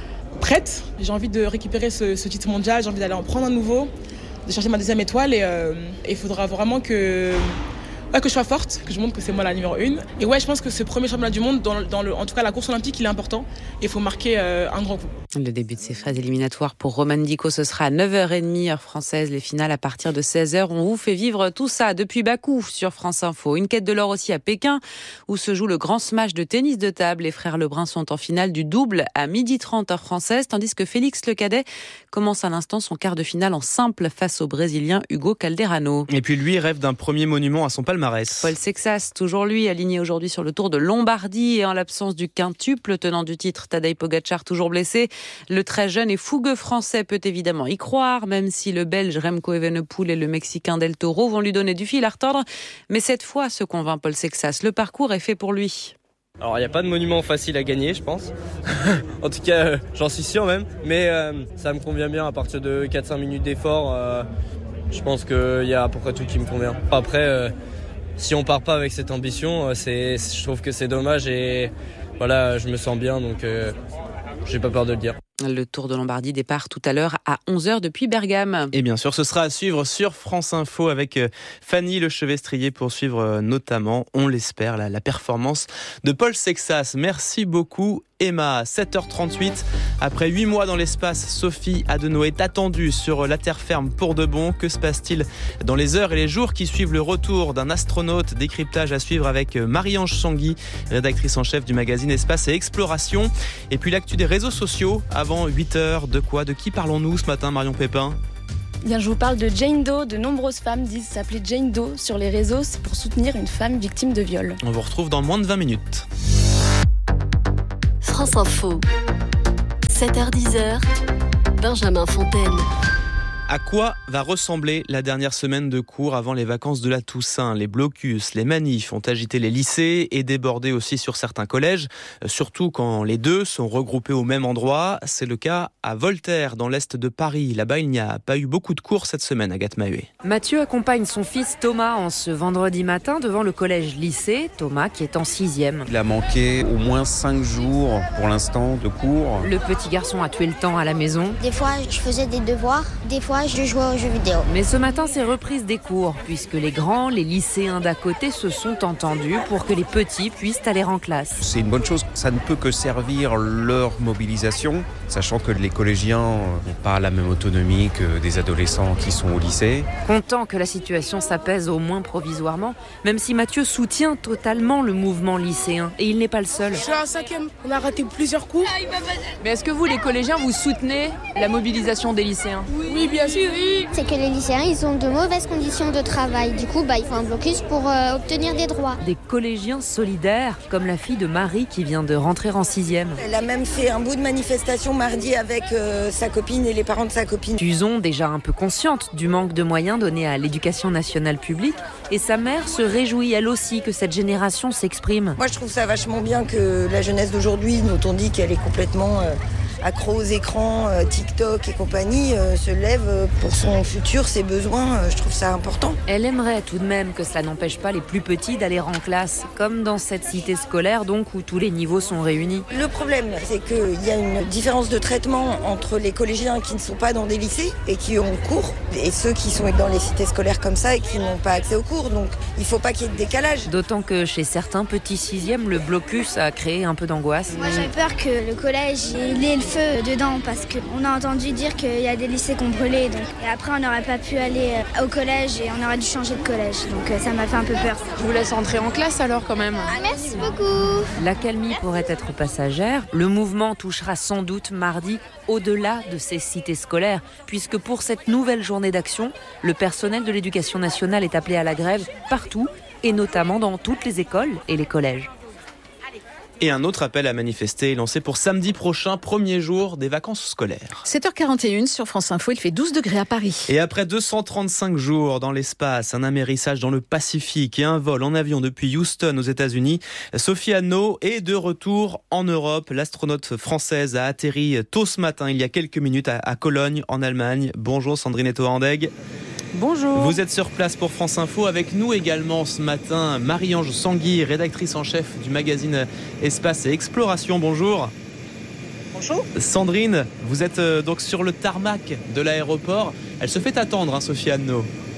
prête. J'ai envie de récupérer ce, ce titre mondial. J'ai envie d'aller en prendre un nouveau, de chercher ma deuxième étoile. Et il euh, faudra vraiment que Ouais, que je sois forte, que je montre que c'est moi la numéro une. Et ouais, je pense que ce premier championnat du monde, dans, dans le, en tout cas la course olympique, il est important. Et il faut marquer euh, un grand coup. Le début de ces phases éliminatoires pour Roman Dico, ce sera à neuf heures trente heure française. Les finales à partir de seize heures. On vous fait vivre tout ça depuis Bakou sur France Info. Une quête de l'or aussi à Pékin, où se joue le grand smash de tennis de table. Les frères Lebrun sont en finale du double à midi trente heure française, tandis que Félix Lecadet commence à l'instant son quart de finale en simple face au Brésilien Hugo Calderano. Et puis lui rêve d'un premier monument à son palmarès. Paul Sexas, toujours lui, aligné aujourd'hui sur le Tour de Lombardie et en l'absence du quintuple tenant du titre Tadej Pogačar toujours blessé. Le très jeune et fougueux français peut évidemment y croire, même si le Belge Remco Evenepoel et le Mexicain Del Toro vont lui donner du fil à retordre. Mais cette fois, se convainc Paul Sexas, le parcours est fait pour lui. Alors il n'y a pas de monument facile à gagner, je pense. En tout cas, euh, j'en suis sûr même. Mais euh, ça me convient bien à partir de quatre à cinq minutes d'effort. Euh, je pense qu'il y a à peu près tout qui me convient. Après, euh, si on part pas avec cette ambition, c'est, je trouve que c'est dommage. Et voilà, je me sens bien, donc euh, j'ai pas peur de le dire. Le Tour de Lombardie départ tout à l'heure à onze heures depuis Bergame. Et bien sûr, ce sera à suivre sur France Info avec Fanny Lechevestrier pour suivre notamment, on l'espère, la, la performance de Paul Sexas. Merci beaucoup Emma. sept heures trente-huit, après huit mois dans l'espace, Sophie Adenau est attendue sur la terre ferme pour de bon. Que se passe-t-il dans les heures et les jours qui suivent le retour d'un astronaute? Décryptage à suivre avec Marie-Ange Sangui, rédactrice en chef du magazine Espace et Exploration. Et puis l'actu des réseaux sociaux avant huit heures. De quoi, de qui parlons-nous ce matin, Marion Pépin? Bien, je vous parle de Jane Doe. De nombreuses femmes disent s'appeler Jane Doe sur les réseaux. C'est pour soutenir une femme victime de viol. On vous retrouve dans moins de vingt minutes. France Info, sept heures dix, Benjamin Fontaine. À quoi va ressembler la dernière semaine de cours avant les vacances de la Toussaint? Les blocus, les manifs ont agité les lycées et débordé aussi sur certains collèges, surtout quand les deux sont regroupés au même endroit. C'est le cas à Voltaire, dans l'est de Paris. Là-bas, il n'y a pas eu beaucoup de cours cette semaine, Agathe Maheuet. Mathieu accompagne son fils Thomas en ce vendredi matin devant le collège-lycée. Thomas qui est en sixième. Il a manqué au moins cinq jours pour l'instant de cours. Le petit garçon a tué le temps à la maison. Des fois, je faisais des devoirs. Des fois, je jouais aux jeux vidéo. Mais ce matin, c'est reprise des cours, puisque les grands, les lycéens d'à côté se sont entendus pour que les petits puissent aller en classe. C'est une bonne chose, ça ne peut que servir leur mobilisation, sachant que les collégiens n'ont pas la même autonomie que des adolescents qui sont au lycée. Content que la situation s'apaise au moins provisoirement, même si Mathieu soutient totalement le mouvement lycéen, et il n'est pas le seul. Je suis en cinquième, on a raté plusieurs cours. Mais est-ce que vous, les collégiens, vous soutenez la mobilisation des lycéens? Oui, bien sûr. C'est que les lycéens, ils ont de mauvaises conditions de travail. Du coup, bah, il faut un blocus pour euh, obtenir des droits. Des collégiens solidaires, comme la fille de Marie qui vient de rentrer en sixième. Elle a même fait un bout de manifestation mardi avec euh, sa copine et les parents de sa copine. Suzon, déjà un peu consciente du manque de moyens donnés à l'éducation nationale publique, et sa mère se réjouit elle aussi que cette génération s'exprime. Moi, je trouve ça vachement bien que la jeunesse d'aujourd'hui, dont on dit qu'elle est complètement... Euh, accro aux écrans, euh, TikTok et compagnie, euh, se lève euh, pour son futur, ses besoins. Euh, je trouve ça important. Elle aimerait tout de même que cela n'empêche pas les plus petits d'aller en classe, comme dans cette cité scolaire donc où tous les niveaux sont réunis. Le problème, c'est qu'il y a une différence de traitement entre les collégiens qui ne sont pas dans des lycées et qui ont cours, et ceux qui sont dans les cités scolaires comme ça et qui n'ont pas accès aux cours. Donc il ne faut pas qu'il y ait de décalage. D'autant que chez certains petits sixièmes, le blocus a créé un peu d'angoisse. Moi j'ai peur que le collège il ait le feu dedans parce qu'on a entendu dire qu'il y a des lycées qui ont brûlé, donc. Et après on n'aurait pas pu aller au collège et on aurait dû changer de collège, donc ça m'a fait un peu peur. Je vous laisse entrer en classe alors quand même. Ah, merci beaucoup. L'accalmie pourrait être passagère, le mouvement touchera sans doute mardi au-delà de ces cités scolaires, puisque pour cette nouvelle journée d'action, le personnel de l'éducation nationale est appelé à la grève partout et notamment dans toutes les écoles et les collèges. Et un autre appel à manifester est lancé pour samedi prochain, premier jour des vacances scolaires. sept heures quarante et une sur France Info, il fait douze degrés à Paris. Et après deux cent trente-cinq jours dans l'espace, un amérissage dans le Pacifique et un vol en avion depuis Houston aux États-Unis, Sophie Adenau est de retour en Europe. L'astronaute française a atterri tôt ce matin, il y a quelques minutes, à Cologne, en Allemagne. Bonjour Sandrine Etoandeg. Bonjour. Vous êtes sur place pour France Info. Avec nous également ce matin, Marie-Ange Sangui, rédactrice en chef du magazine Espace et Exploration. Bonjour. Bonjour. Sandrine, vous êtes donc sur le tarmac de l'aéroport. Elle se fait attendre, hein, Sophie Adenau.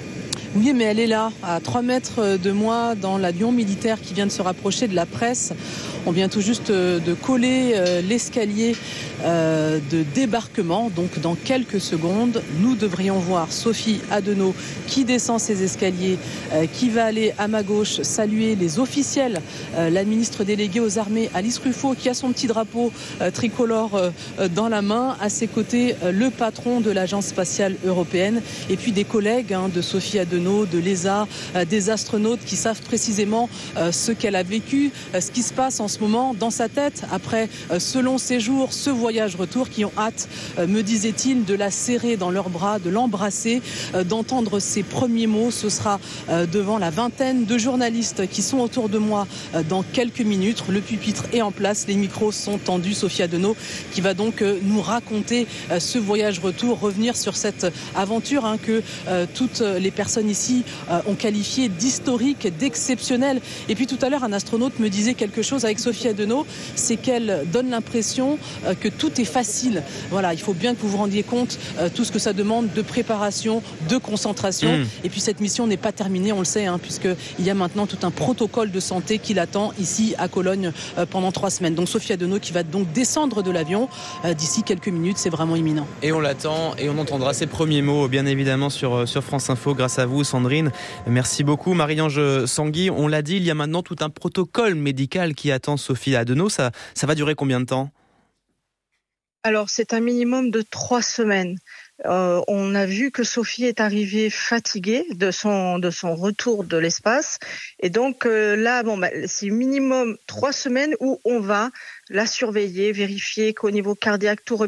Oui, mais elle est là, à trois mètres de moi, dans l'avion militaire qui vient de se rapprocher de la presse. On vient tout juste de coller l'escalier de débarquement. Donc dans quelques secondes, nous devrions voir Sophie Adenau qui descend ces escaliers, qui va aller à ma gauche saluer les officiels. La ministre déléguée aux armées, Alice Ruffo, qui a son petit drapeau tricolore dans la main. À ses côtés, le patron de l'Agence spatiale européenne. Et puis des collègues hein, de Sophie Adenau, de l'E S A, des astronautes qui savent précisément ce qu'elle a vécu, ce qui se passe en ce moment dans sa tête après ce long séjour, ce voyage retour, qui ont hâte, me disait-il, de la serrer dans leurs bras, de l'embrasser, d'entendre ses premiers mots. Ce sera devant la vingtaine de journalistes qui sont autour de moi dans quelques minutes. Le pupitre est en place, les micros sont tendus. Sophie Adenau qui va donc nous raconter ce voyage retour, revenir sur cette aventure hein, que toutes les personnes ici ont qualifiée d'historique, d'exceptionnelle. Et puis tout à l'heure, un astronaute me disait quelque chose avec Sophie Adenau, c'est qu'elle donne l'impression que tout est facile. Voilà, il faut bien que vous vous rendiez compte tout ce que ça demande de préparation, de concentration. Mmh. Et puis cette mission n'est pas terminée, on le sait, hein, puisqu'il y a maintenant tout un protocole de santé qui l'attend ici à Cologne pendant trois semaines. Donc Sophie Adenau qui va donc descendre de l'avion d'ici quelques minutes, c'est vraiment imminent. Et on l'attend et on entendra ses premiers mots, bien évidemment, sur, sur France Info, grâce à vous, Sandrine. Merci beaucoup, Marie-Ange Sangui. On l'a dit, il y a maintenant tout un protocole médical qui attend Sophie Adenau. Ça, ça va durer combien de temps ? Alors, c'est un minimum de trois semaines. Euh, on a vu que Sophie est arrivée fatiguée de son de son retour de l'espace, et donc euh, là, bon, bah, c'est minimum trois semaines où on va la surveiller, vérifier qu'au niveau cardiaque tout remet